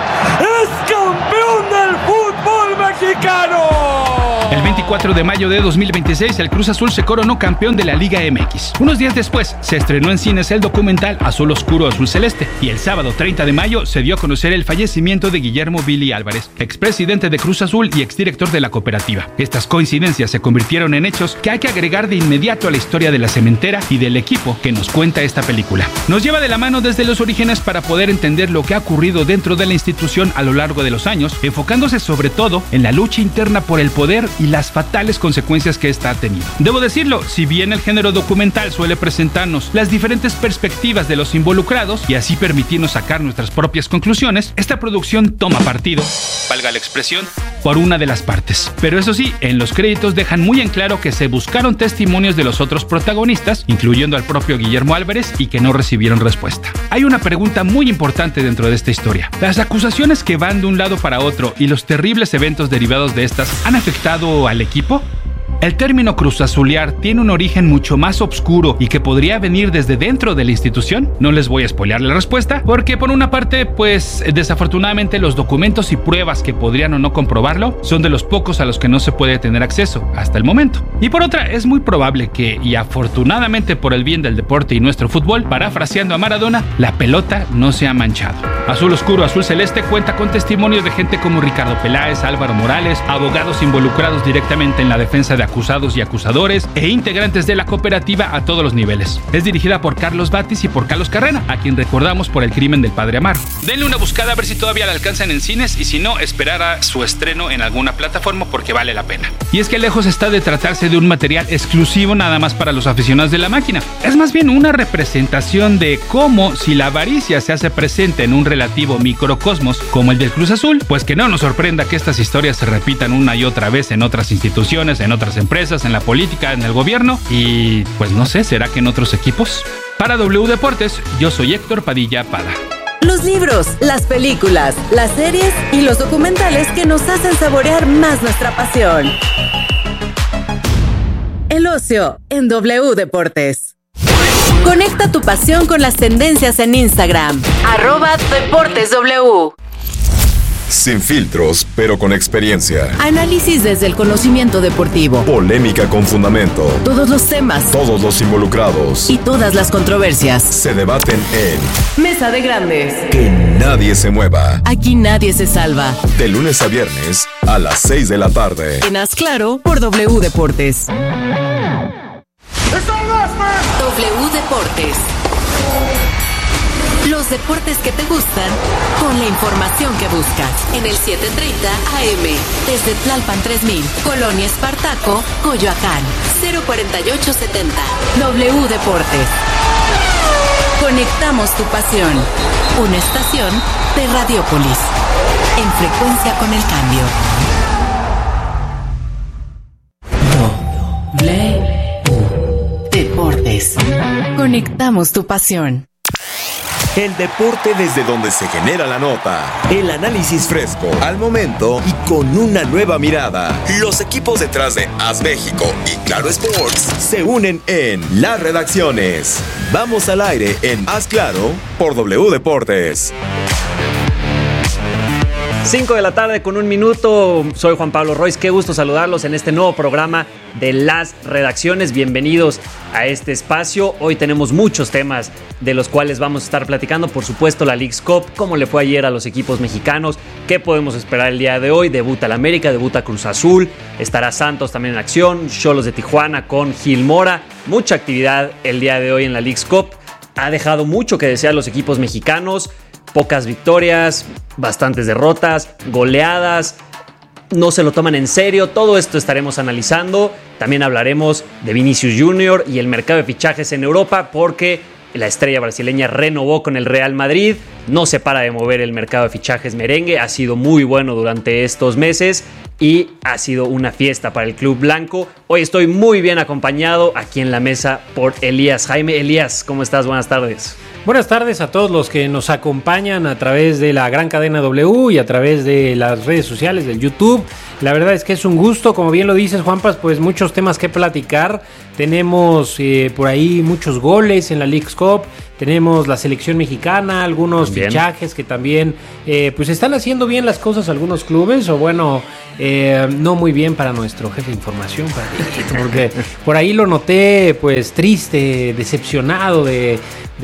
es campeón del fútbol mexicano. El veinticuatro de mayo de dos mil veintiséis, el Cruz Azul se coronó campeón de la Liga M X. Unos días después, se estrenó en cines el documental Azul Oscuro, Azul Celeste. Y el sábado treinta de mayo se dio a conocer el fallecimiento de Guillermo Billy Álvarez, expresidente de Cruz Azul y exdirector de la cooperativa. Estas coincidencias se convirtieron en hechos que hay que agregar de inmediato a la historia de la cementera y del equipo que nos cuenta esta película. Nos lleva de la mano desde los orígenes para poder entender lo que ha ocurrido dentro de la institución a lo largo de los años, enfocándose sobre todo en la lucha interna por el poder y las fatales consecuencias que esta ha tenido. Debo decirlo, si bien el género documental suele presentarnos las diferentes perspectivas de los involucrados y así permitirnos sacar nuestras propias conclusiones, esta producción toma partido, valga la expresión, por una de las partes. Pero eso sí, en los créditos dejan muy en claro que se buscaron testimonios de los otros protagonistas, incluyendo al propio Guillermo Álvarez, y que no recibieron respuesta. Hay una pregunta muy importante dentro de esta historia. ¿Las acusaciones que van de un lado para otro y los terribles eventos derivados de estas han afectado al equipo? El término cruzazulear tiene un origen mucho más oscuro y que podría venir desde dentro de la institución. No les voy a spoilear la respuesta, porque por una parte, pues desafortunadamente los documentos y pruebas que podrían o no comprobarlo son de los pocos a los que no se puede tener acceso hasta el momento. Y por otra, es muy probable que, y afortunadamente por el bien del deporte y nuestro fútbol, parafraseando a Maradona, la pelota no se ha manchado. Azul Oscuro, Azul Celeste cuenta con testimonios de gente como Ricardo Peláez, Álvaro Morales, abogados involucrados directamente en la defensa de acusados y acusadores e integrantes de la cooperativa a todos los niveles. Es dirigida por Carlos Batis y por Carlos Carrera, a quien recordamos por El crimen del padre Amaro. Denle una buscada a ver si todavía la alcanzan en cines y si no, esperar a su estreno en alguna plataforma porque vale la pena. Y es que lejos está de tratarse de un material exclusivo nada más para los aficionados de la máquina. Es más bien una representación de cómo, si la avaricia se hace presente en un relativo microcosmos como el del Cruz Azul, pues que no nos sorprenda que estas historias se repitan una y otra vez en otras instituciones, en otras empresas, en la política, en el gobierno y pues no sé, ¿será que en otros equipos? Para W Deportes, yo soy Héctor Padilla Pada. Los libros, las películas, las series y los documentales que nos hacen saborear más nuestra pasión. El ocio en W Deportes. Conecta tu pasión con las tendencias en Instagram. Arroba Deportes W. Sin filtros, pero con experiencia. Análisis desde el conocimiento deportivo. Polémica con fundamento. Todos los temas. Todos los involucrados. Y todas las controversias. Se debaten en Mesa de Grandes. Que nadie se mueva. Aquí nadie se salva. De lunes a viernes a las seis de la tarde. En Haz Claro por W Deportes. W Deportes. Los deportes que te gustan con la información que buscas. En el siete treinta A M. Desde Tlalpan tres mil. Colonia Espartaco, Coyoacán. cero cuarenta y ocho setenta. W Deportes. Conectamos tu pasión. Una estación de Radiópolis. En frecuencia con el cambio. W Deportes. Conectamos tu pasión. El deporte desde donde se genera la nota. El análisis fresco, al momento y con una nueva mirada. Los equipos detrás de Haz México y Claro Sports se unen en las redacciones. Vamos al aire en Haz Claro por W Deportes. cinco de la tarde con un minuto. Soy Juan Pablo Royce. Qué gusto saludarlos en este nuevo programa de las redacciones. Bienvenidos a este espacio. Hoy tenemos muchos temas de los cuales vamos a estar platicando. Por supuesto, la Leagues Cup, cómo le fue ayer a los equipos mexicanos, qué podemos esperar el día de hoy. Debuta el América, debuta Cruz Azul, estará Santos también en acción, Xolos de Tijuana con Gil Mora. Mucha actividad el día de hoy en la Leagues Cup. Ha dejado mucho que desear los equipos mexicanos. pocas victorias, bastantes derrotas, goleadas, no se lo toman en serio. Todo esto estaremos analizando. También hablaremos de Vinicius Junior y el mercado de fichajes en Europa, porque la estrella brasileña renovó con el Real Madrid. No se para de mover el mercado de fichajes merengue. Ha sido muy bueno durante estos meses y ha sido una fiesta para el club blanco. Hoy estoy muy bien acompañado aquí en la mesa por Elías Jaime. Elías, ¿cómo estás? Buenas tardes. Buenas tardes a todos los que nos acompañan a través de la Gran Cadena W y a través de las redes sociales, del YouTube. La verdad es que es un gusto, como bien lo dices, Juanpas, pues muchos temas que platicar. Tenemos eh, por ahí muchos goles en la Leagues Cup, tenemos la selección mexicana, algunos bien. fichajes que también eh, pues están haciendo bien las cosas algunos clubes, o bueno, eh, no muy bien para nuestro jefe de información, para Dieguito, porque por ahí lo noté pues triste, decepcionado de...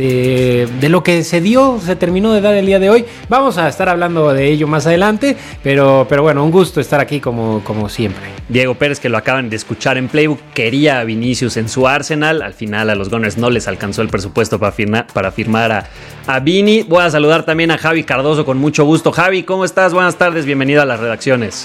De, de lo que se dio, se terminó de dar el día de hoy. Vamos a estar hablando de ello más adelante, pero, pero bueno, un gusto estar aquí como, como siempre. Diego Pérez, que lo acaban de escuchar en Playbook, quería a Vinicius en su Arsenal. Al final a los Gunners no les alcanzó el presupuesto para firmar, para firmar a, a Vini. Voy a saludar también a Javi Cardoso con mucho gusto. Javi, ¿cómo estás? Buenas tardes, bienvenido a las redacciones.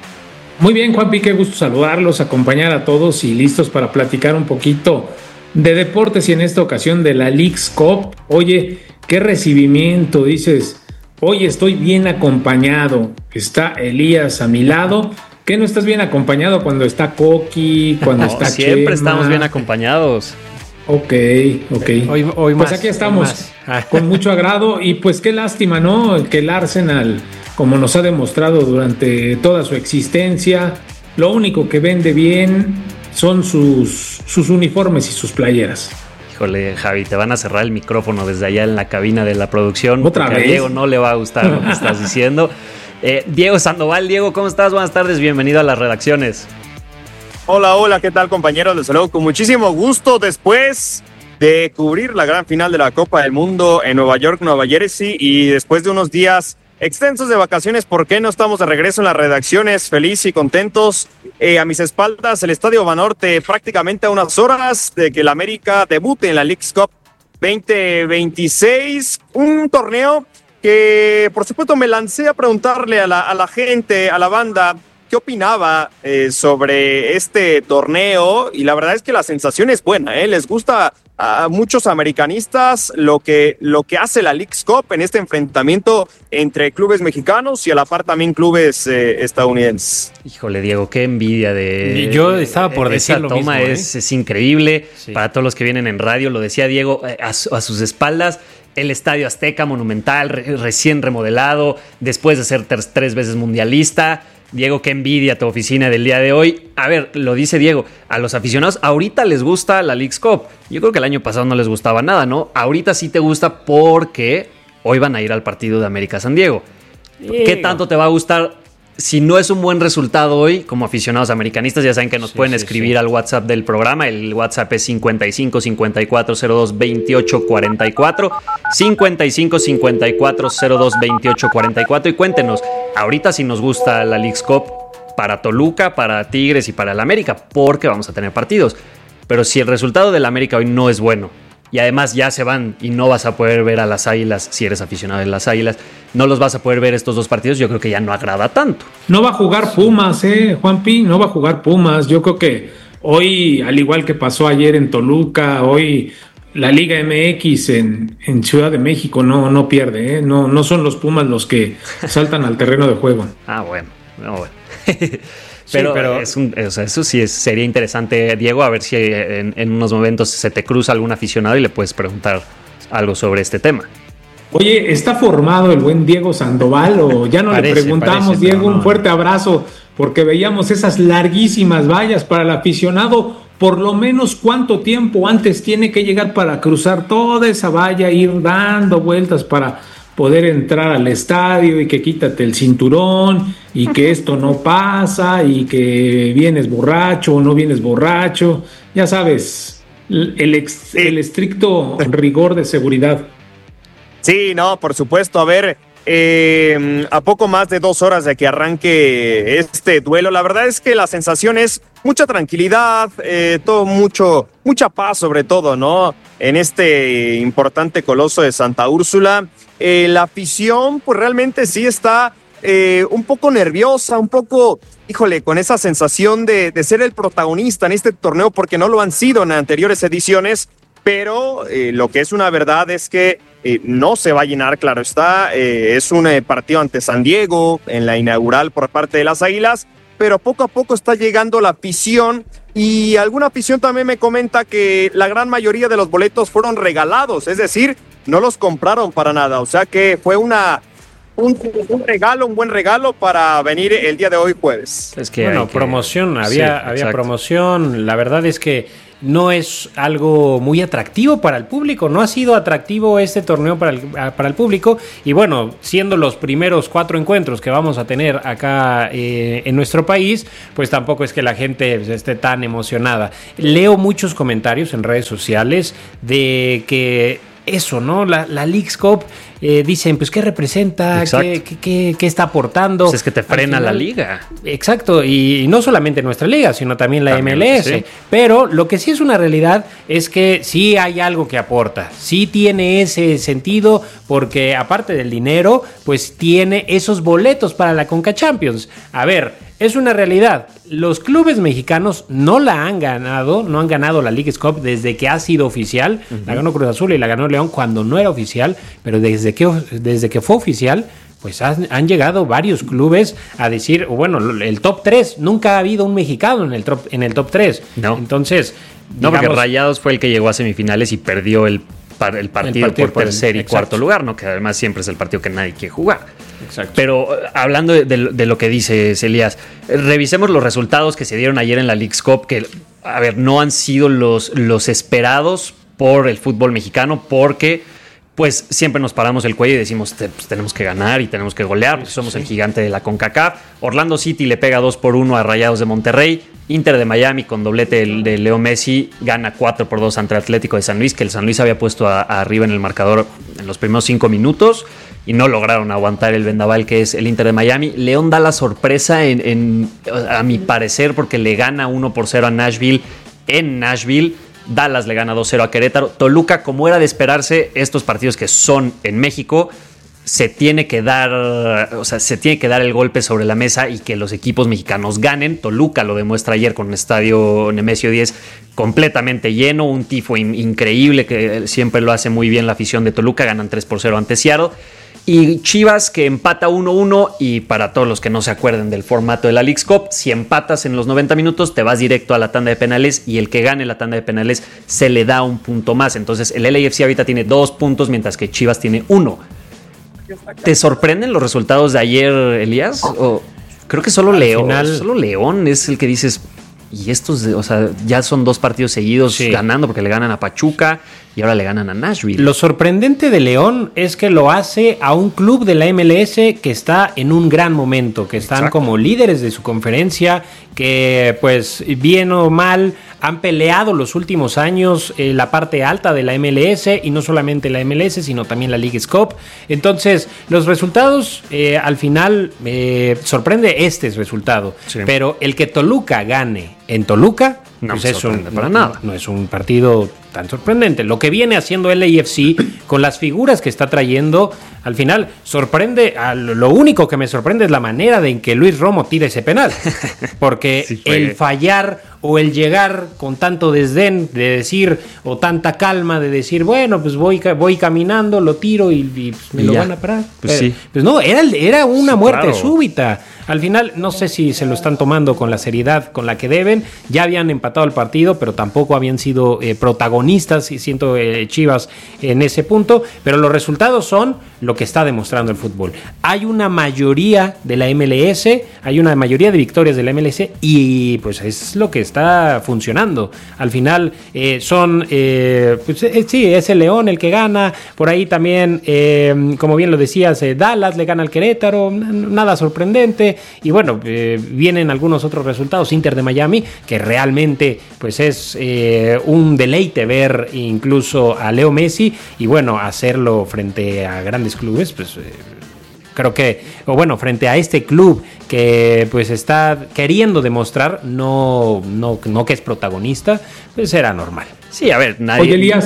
Muy bien, Juanpi, qué gusto saludarlos, acompañar a todos y listos para platicar un poquito de deportes y en esta ocasión de la Leagues Cup. Oye, qué recibimiento, dices, hoy estoy bien acompañado, está Elías a mi lado. ¿Qué no estás bien acompañado cuando está Coqui, cuando no, está siempre Chema? Estamos bien acompañados. Ok, ok. Hoy, hoy pues más, aquí estamos con mucho agrado y pues qué lástima, ¿no? Que el Arsenal, como nos ha demostrado durante toda su existencia, lo único que vende bien son sus, sus uniformes y sus playeras. Híjole, Javi, te van a cerrar el micrófono desde allá en la cabina de la producción. ¿Otra vez? A Diego no le va a gustar lo que estás diciendo. Eh, Diego Sandoval, Diego, ¿cómo estás? Buenas tardes, bienvenido a las redacciones. Hola, hola, ¿qué tal, compañeros? Les saludo con muchísimo gusto después de cubrir la gran final de la Copa del Mundo en Nueva York, Nueva Jersey, y después de unos días extensos de vacaciones. ¿Por qué no estamos de regreso en las redacciones? Feliz y contentos. Eh, a mis espaldas, el Estadio Banorte, prácticamente a unas horas de que el América debute en la Leagues Cup veinte veintiséis. Un torneo que, por supuesto, me lancé a preguntarle a la, a la gente, a la banda, qué opinaba eh, sobre este torneo. Y la verdad es que la sensación es buena, ¿eh? Les gusta a muchos americanistas lo que, lo que hace la Leagues Cup en este enfrentamiento entre clubes mexicanos y a la par también clubes eh, estadounidenses. Híjole, Diego, qué envidia de... Yo estaba por decir esa lo toma mismo, es, ¿eh? es increíble. Sí. Para todos los que vienen en radio, lo decía Diego, a, a sus espaldas, el Estadio Azteca monumental, re, recién remodelado, después de ser ter, tres veces mundialista. Diego, qué envidia tu oficina del día de hoy. A ver, lo dice Diego, a los aficionados ahorita les gusta la Leagues Cup. Yo creo que el año pasado no les gustaba nada, ¿no? Ahorita sí te gusta porque hoy van a ir al partido de América San Diego. ¿Qué tanto te va a gustar? Si no es un buen resultado hoy, como aficionados americanistas, ya saben que nos sí, pueden sí, escribir sí. al WhatsApp del programa. El WhatsApp es cincuenta y cinco cincuenta y cuatro cero dos veintiocho cuarenta y cuatro. cincuenta y cinco cincuenta y cuatro cero dos veintiocho cuarenta y cuatro. Y cuéntenos, ahorita si nos gusta la Leagues Cup para Toluca, para Tigres y para el América, porque vamos a tener partidos. Pero si el resultado del América hoy no es bueno, y además ya se van y no vas a poder ver a las Águilas, si eres aficionado de las Águilas, no los vas a poder ver estos dos partidos, yo creo que ya no agrada tanto. No va a jugar Pumas, eh, Juanpi, no va a jugar Pumas. Yo creo que hoy, al igual que pasó ayer en Toluca, hoy la Liga M X en, en Ciudad de México no, no pierde, eh. no, no son los Pumas los que saltan al terreno de juego. Ah, bueno, no, bueno. Pero, sí, pero es un, o sea, eso sí es, sería interesante, Diego, a ver si en, en unos momentos se te cruza algún aficionado y le puedes preguntar algo sobre este tema. Oye, ¿está formado el buen Diego Sandoval o ya no parece, le preguntamos, parece, Diego? No, un fuerte abrazo, porque veíamos esas larguísimas vallas para el aficionado. Por lo menos cuánto tiempo antes tiene que llegar para cruzar toda esa valla, ir dando vueltas para poder entrar al estadio y que quítate el cinturón y que esto no pasa y que vienes borracho o no vienes borracho, ya sabes, el, ex, el estricto rigor de seguridad. Sí, no, por supuesto. A ver, eh, a poco más de dos horas de que arranque este duelo, la verdad es que la sensación es mucha tranquilidad, eh, todo mucho, mucha paz sobre todo, ¿no? en este importante coloso de Santa Úrsula. Eh, la afición, pues realmente sí está eh, un poco nerviosa, un poco, híjole, con esa sensación de, de ser el protagonista en este torneo, porque no lo han sido en anteriores ediciones, pero eh, lo que es una verdad es que eh, no se va a llenar, claro está. Eh, es un eh, partido ante San Diego, en la inaugural por parte de las Águilas, pero poco a poco está llegando la afición. Y alguna afición también me comenta que la gran mayoría de los boletos fueron regalados, es decir, no los compraron para nada. O sea que fue una un, un regalo, un buen regalo para venir el día de hoy jueves. Es que bueno, que... promoción, había, sí, había promoción. La verdad es que no es algo muy atractivo para el público, no ha sido atractivo este torneo para el, para el público, y bueno, siendo los primeros cuatro encuentros que vamos a tener acá eh, en nuestro país, pues tampoco es que la gente esté tan emocionada. Leo muchos comentarios en redes sociales de que eso, ¿no? La, la Leagues Cup, eh, dicen, pues, ¿qué representa? ¿Qué, qué, qué, ¿Qué está aportando? Pues es que te frena final, la liga. Exacto, y, y no solamente nuestra liga, sino también la también, M L S. Sí. Pero lo que sí es una realidad es que sí hay algo que aporta, sí tiene ese sentido, porque aparte del dinero, pues tiene esos boletos para la Conca Champions. A ver, es una realidad. Los clubes mexicanos no la han ganado, no han ganado la Leagues Cup desde que ha sido oficial. Uh-huh. La ganó Cruz Azul y la ganó León cuando no era oficial, pero desde que, desde que fue oficial, pues han, han llegado varios clubes a decir, bueno, el top tres, nunca ha habido un mexicano en el top, en el top tres. No. Entonces, no, digamos, porque Rayados fue el que llegó a semifinales y perdió el, par, el, partido, el partido por tercer por el, y exacto. cuarto lugar, ¿no? Que además siempre es el partido que nadie quiere jugar. Exacto. Pero hablando de, de, de lo que dices, Elías, revisemos los resultados que se dieron ayer en la Leagues Cup, que, a ver, no han sido los, los esperados por el fútbol mexicano, porque pues siempre nos paramos el cuello y decimos, pues, tenemos que ganar y tenemos que golear, porque somos sí. el gigante de la CONCACAF. Orlando City le pega dos por uno a Rayados de Monterrey. Inter de Miami, con doblete de, de Leo Messi, gana cuatro por dos ante Atlético de San Luis, que el San Luis había puesto a, a arriba en el marcador en los primeros cinco minutos y no lograron aguantar el vendaval que es el Inter de Miami. León da la sorpresa, en, en, a mi parecer, porque le gana uno por cero a Nashville en Nashville. Dallas le gana dos cero a Querétaro. Toluca, como era de esperarse, estos partidos que son en México, se tiene que dar, o sea, se tiene que dar el golpe sobre la mesa y que los equipos mexicanos ganen. Toluca lo demuestra ayer con un estadio Nemesio diez completamente lleno, un tifo in- increíble que siempre lo hace muy bien la afición de Toluca. Ganan tres por cero ante Seattle. Y Chivas, que empata uno uno, y para todos los que no se acuerden del formato de la Leagues Cup, si empatas en los noventa minutos te vas directo a la tanda de penales y el que gane la tanda de penales se le da un punto más. Entonces el L A F C ahorita tiene dos puntos mientras que Chivas tiene uno. ¿Te sorprenden los resultados de ayer, Elías? O creo que solo León, final... solo León es el que dices, y estos, o sea, ya son dos partidos seguidos sí. ganando, porque le ganan a Pachuca y ahora le ganan a Nashville. Lo sorprendente de León es que lo hace a un club de la M L S que está en un gran momento, que están Exacto. como líderes de su conferencia, que pues bien o mal han peleado los últimos años eh, la parte alta de la M L S, y no solamente la M L S, sino también la Leagues Cup. Entonces, los resultados, eh, al final, eh, sorprende este resultado. Sí. Pero el que Toluca gane en Toluca, no pues es un, para nada. No es un partido tan sorprendente. Lo que viene haciendo L A F C con las figuras que está trayendo, al final sorprende. Lo único que me sorprende es la manera de en que Luis Romo tira ese penal, porque sí, el fallar o el llegar con tanto desdén de decir, o tanta calma de decir, bueno, pues voy, voy caminando, lo tiro y, y me y lo ya. van a parar. Pues, Pero, sí. pues no, era, era una sí, muerte claro. súbita. Al final, no sé si se lo están tomando con la seriedad con la que deben. Ya habían empatado el partido, pero tampoco habían sido eh, protagonistas, y siento eh, Chivas en ese punto. Pero los resultados son lo que está demostrando el fútbol. Hay una mayoría de la M L S, hay una mayoría de victorias de la M L S, y pues es lo que está funcionando. Al final eh, son, eh, pues eh, sí, es el León el que gana. Por ahí también, eh, como bien lo decías, eh, Dallas le gana al Querétaro, nada sorprendente. Y bueno, eh, vienen algunos otros resultados. Inter de Miami, que realmente pues es eh, un deleite ver incluso a Leo Messi, y bueno, hacerlo frente a grandes clubes, pues eh, creo que, o bueno, frente a este club que pues está queriendo demostrar, no, no, no que es protagonista, pues era normal. Sí, a ver, nadie... Oye, Elías. Eh,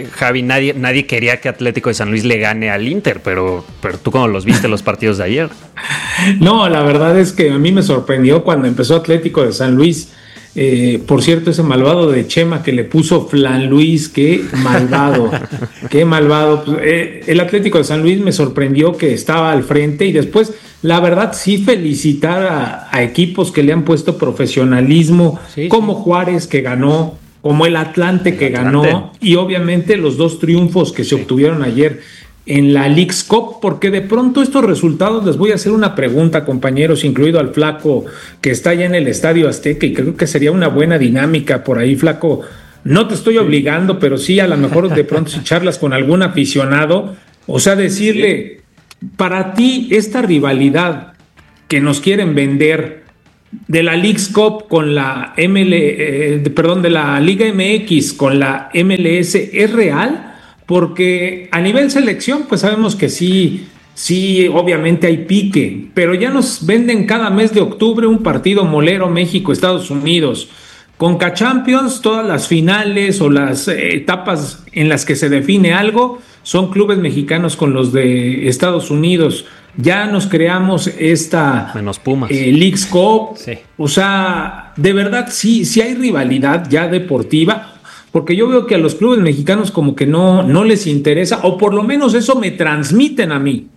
Javi, nadie, nadie quería que Atlético de San Luis le gane al Inter, pero, pero tú cómo los viste los partidos de ayer. No, la verdad es que a mí me sorprendió cuando empezó Atlético de San Luis. Eh, por cierto, ese malvado de Chema que le puso Flan Luis, qué malvado, qué malvado. Pues, eh, el Atlético de San Luis me sorprendió que estaba al frente y después, la verdad, sí felicitar a, a equipos que le han puesto profesionalismo, sí, como sí. Juárez que ganó, como el Atlante el que Atlante. ganó y obviamente los dos triunfos que se sí. obtuvieron ayer en la Leagues Cup, porque de pronto estos resultados, les voy a hacer una pregunta, compañeros, incluido al Flaco, que está allá en el Estadio Azteca, y creo que sería una buena dinámica por ahí, Flaco. No te estoy obligando, pero sí a lo mejor de pronto si charlas con algún aficionado, o sea, decirle, para ti, esta rivalidad que nos quieren vender de la Leagues Cup con la M L, eh, perdón, de la Liga M X con la M L S, ¿es real? Porque a nivel selección, pues sabemos que sí, sí, obviamente hay pique, pero ya nos venden cada mes de octubre un partido molero México, Estados Unidos. Conca Champions, todas las finales o las eh, etapas en las que se define algo son clubes mexicanos con los de Estados Unidos. Ya nos creamos esta menos Pumas. Eh, Leagues Cup. Sí. O sea, de verdad sí, sí hay rivalidad ya deportiva. Porque yo veo que a los clubes mexicanos como que no, no les interesa, o por lo menos eso me transmiten a mí.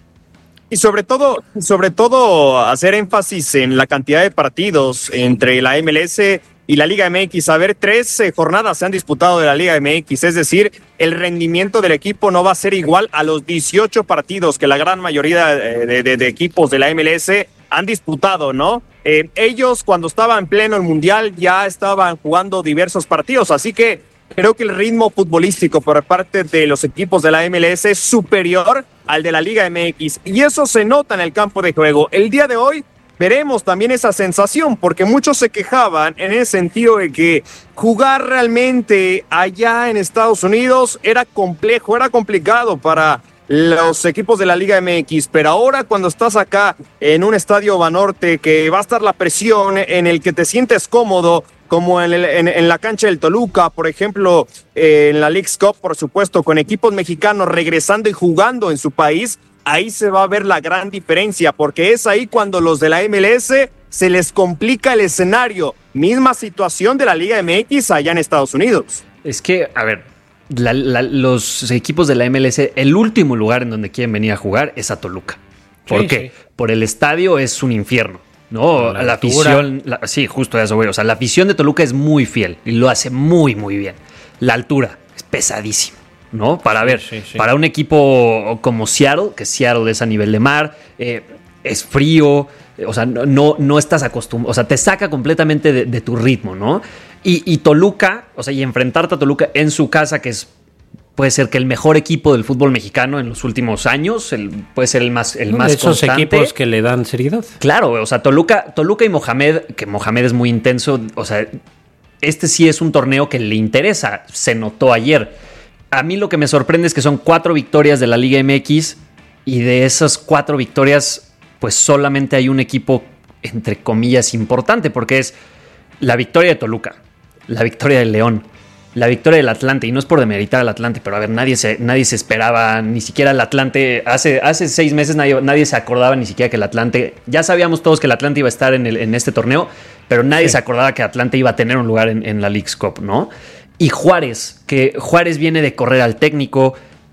Y sobre todo, sobre todo hacer énfasis en la cantidad de partidos entre la M L S y la Liga M X. A ver, tres eh, jornadas se han disputado de la Liga M X, es decir, el rendimiento del equipo no va a ser igual a los dieciocho partidos que la gran mayoría de, de, de, de equipos de la M L S han disputado, ¿no? Eh, ellos cuando estaban en pleno el Mundial ya estaban jugando diversos partidos, así que creo que el ritmo futbolístico por parte de los equipos de la M L S es superior al de la Liga M X y eso se nota en el campo de juego. El día de hoy veremos también esa sensación porque muchos se quejaban en el sentido de que jugar realmente allá en Estados Unidos era complejo, era complicado para los equipos de la Liga M X, pero ahora cuando estás acá en un estadio Banorte que va a estar la presión en el que te sientes cómodo, como en, el, en, en la cancha del Toluca, por ejemplo, eh, en la Leagues Cup, por supuesto, con equipos mexicanos regresando y jugando en su país, ahí se va a ver la gran diferencia, porque es ahí cuando los de la M L S se les complica el escenario. Misma situación de la Liga M X allá en Estados Unidos. Es que, a ver, La, la, los equipos de la M L S, el último lugar en donde quieren venir a jugar es a Toluca. ¿Por sí, qué? Sí. Por el estadio es un infierno, ¿no? La, la afición, la, sí, justo eso, güey. O sea, la afición de Toluca es muy fiel y lo hace muy, muy bien. La altura es pesadísima, ¿no? Para ver, sí, sí. para un equipo como Seattle, que Seattle es a nivel de mar, eh, es frío, o sea, no, no estás acostumbrado, o sea, te saca completamente de, de tu ritmo, ¿no? Y, y Toluca, o sea, y enfrentarte a Toluca en su casa, que es puede ser que el mejor equipo del fútbol mexicano en los últimos años, el, puede ser el más, el más esos constante. Equipos que le dan seriedad. Claro, o sea, Toluca, Toluca y Mohamed, que Mohamed es muy intenso, o sea, este sí es un torneo que le interesa, se notó ayer. A mí lo que me sorprende es que son cuatro victorias de la Liga M X y de esas cuatro victorias, pues solamente hay un equipo, entre comillas, importante, porque es la victoria de Toluca, la victoria del León, la victoria del Atlante, y no es por demeritar al Atlante, pero a ver, nadie se, nadie se esperaba, ni siquiera el Atlante, hace, hace seis meses nadie, nadie se acordaba ni siquiera que el Atlante, ya sabíamos todos que el Atlante iba a estar en, el, en este torneo, pero nadie sí. se acordaba que Atlante iba a tener un lugar en, en la Leagues Cup, ¿no? Y Juárez, que Juárez viene de correr al técnico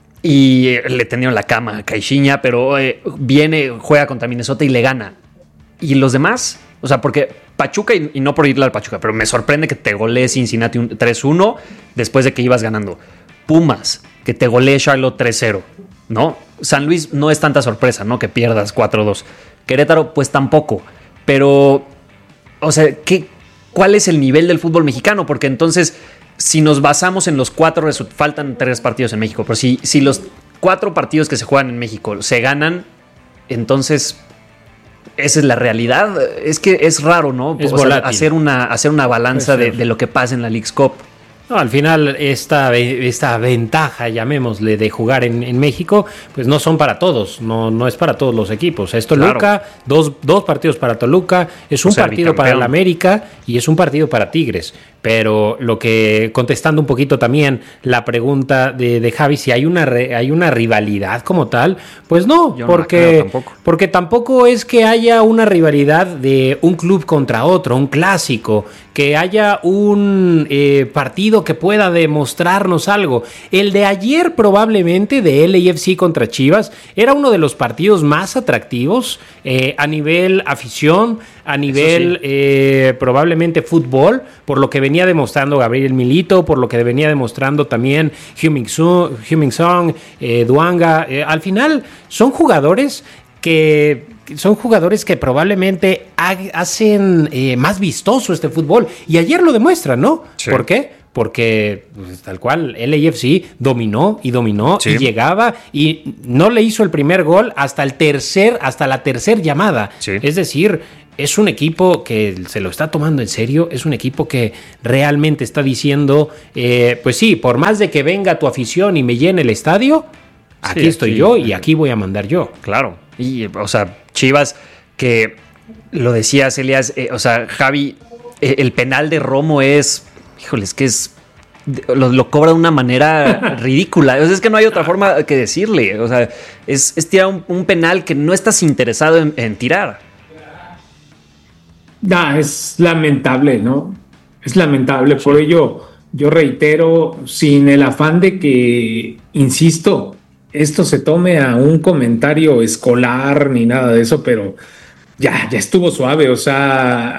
y eh, le tendieron la cama a Caixinha, pero eh, viene, juega contra Minnesota y le gana. ¿Y los demás? O sea, porque Pachuca, y, y no por irle al Pachuca, pero me sorprende que te golee Cincinnati tres uno después de que ibas ganando. Pumas, que te golee Charlotte tres cero, ¿no? San Luis no es tanta sorpresa, ¿no? Que pierdas cuatro dos. Querétaro, pues tampoco. Pero, o sea, ¿qué, ¿cuál es el nivel del fútbol mexicano? Porque entonces, si nos basamos en los cuatro, faltan tres partidos en México, pero si, si los cuatro partidos que se juegan en México se ganan, entonces esa es la realidad. Es que es raro, ¿no? Es o sea, hacer una hacer una balanza de, de lo que pasa en la Leagues Cup. No, al final esta, esta ventaja, llamémosle, de jugar en, en México, pues no son para todos, no, no es para todos los equipos. Es Toluca, claro. dos, dos partidos para Toluca, es un partido para el América y es un partido para Tigres. Pero lo que, contestando un poquito también la pregunta de, de Javi, si hay una, re, hay una rivalidad como tal, pues no, Yo porque, no la creo tampoco. porque tampoco es que haya una rivalidad de un club contra otro, un clásico, que haya un eh, partido que pueda demostrarnos algo. El de ayer probablemente de L A F C contra Chivas era uno de los partidos más atractivos eh, a nivel afición, a nivel sí. eh, probablemente fútbol, por lo que venía demostrando Gabriel Milito, por lo que venía demostrando también Heung-min Son, Heung-min Son eh, Duanga. Eh, al final son jugadores que son jugadores que probablemente ha, hacen eh, más vistoso este fútbol. Y ayer lo demuestran, ¿no? Sí. ¿Por qué? Porque pues, tal cual L A F C dominó y dominó sí. y llegaba y no le hizo el primer gol hasta el tercer, hasta la tercer llamada. Sí. Es decir, es un equipo que se lo está tomando en serio, es un equipo que realmente está diciendo, eh, pues sí, por más de que venga tu afición y me llene el estadio, aquí sí, estoy aquí, yo y aquí voy a mandar yo. Claro, y o sea, Chivas, que lo decías, Elías, eh, o sea, Javi, eh, el penal de Romo es, híjoles, que es, lo, lo cobra de una manera ridícula, o sea, es que no hay otra forma que decirle, o sea, es, es tirar un, un penal que no estás interesado en, en tirar. Nah, es lamentable, ¿no? Es lamentable, por ello yo reitero, sin el afán de que, insisto, esto se tome a un comentario escolar ni nada de eso, pero ya, ya estuvo suave, o sea,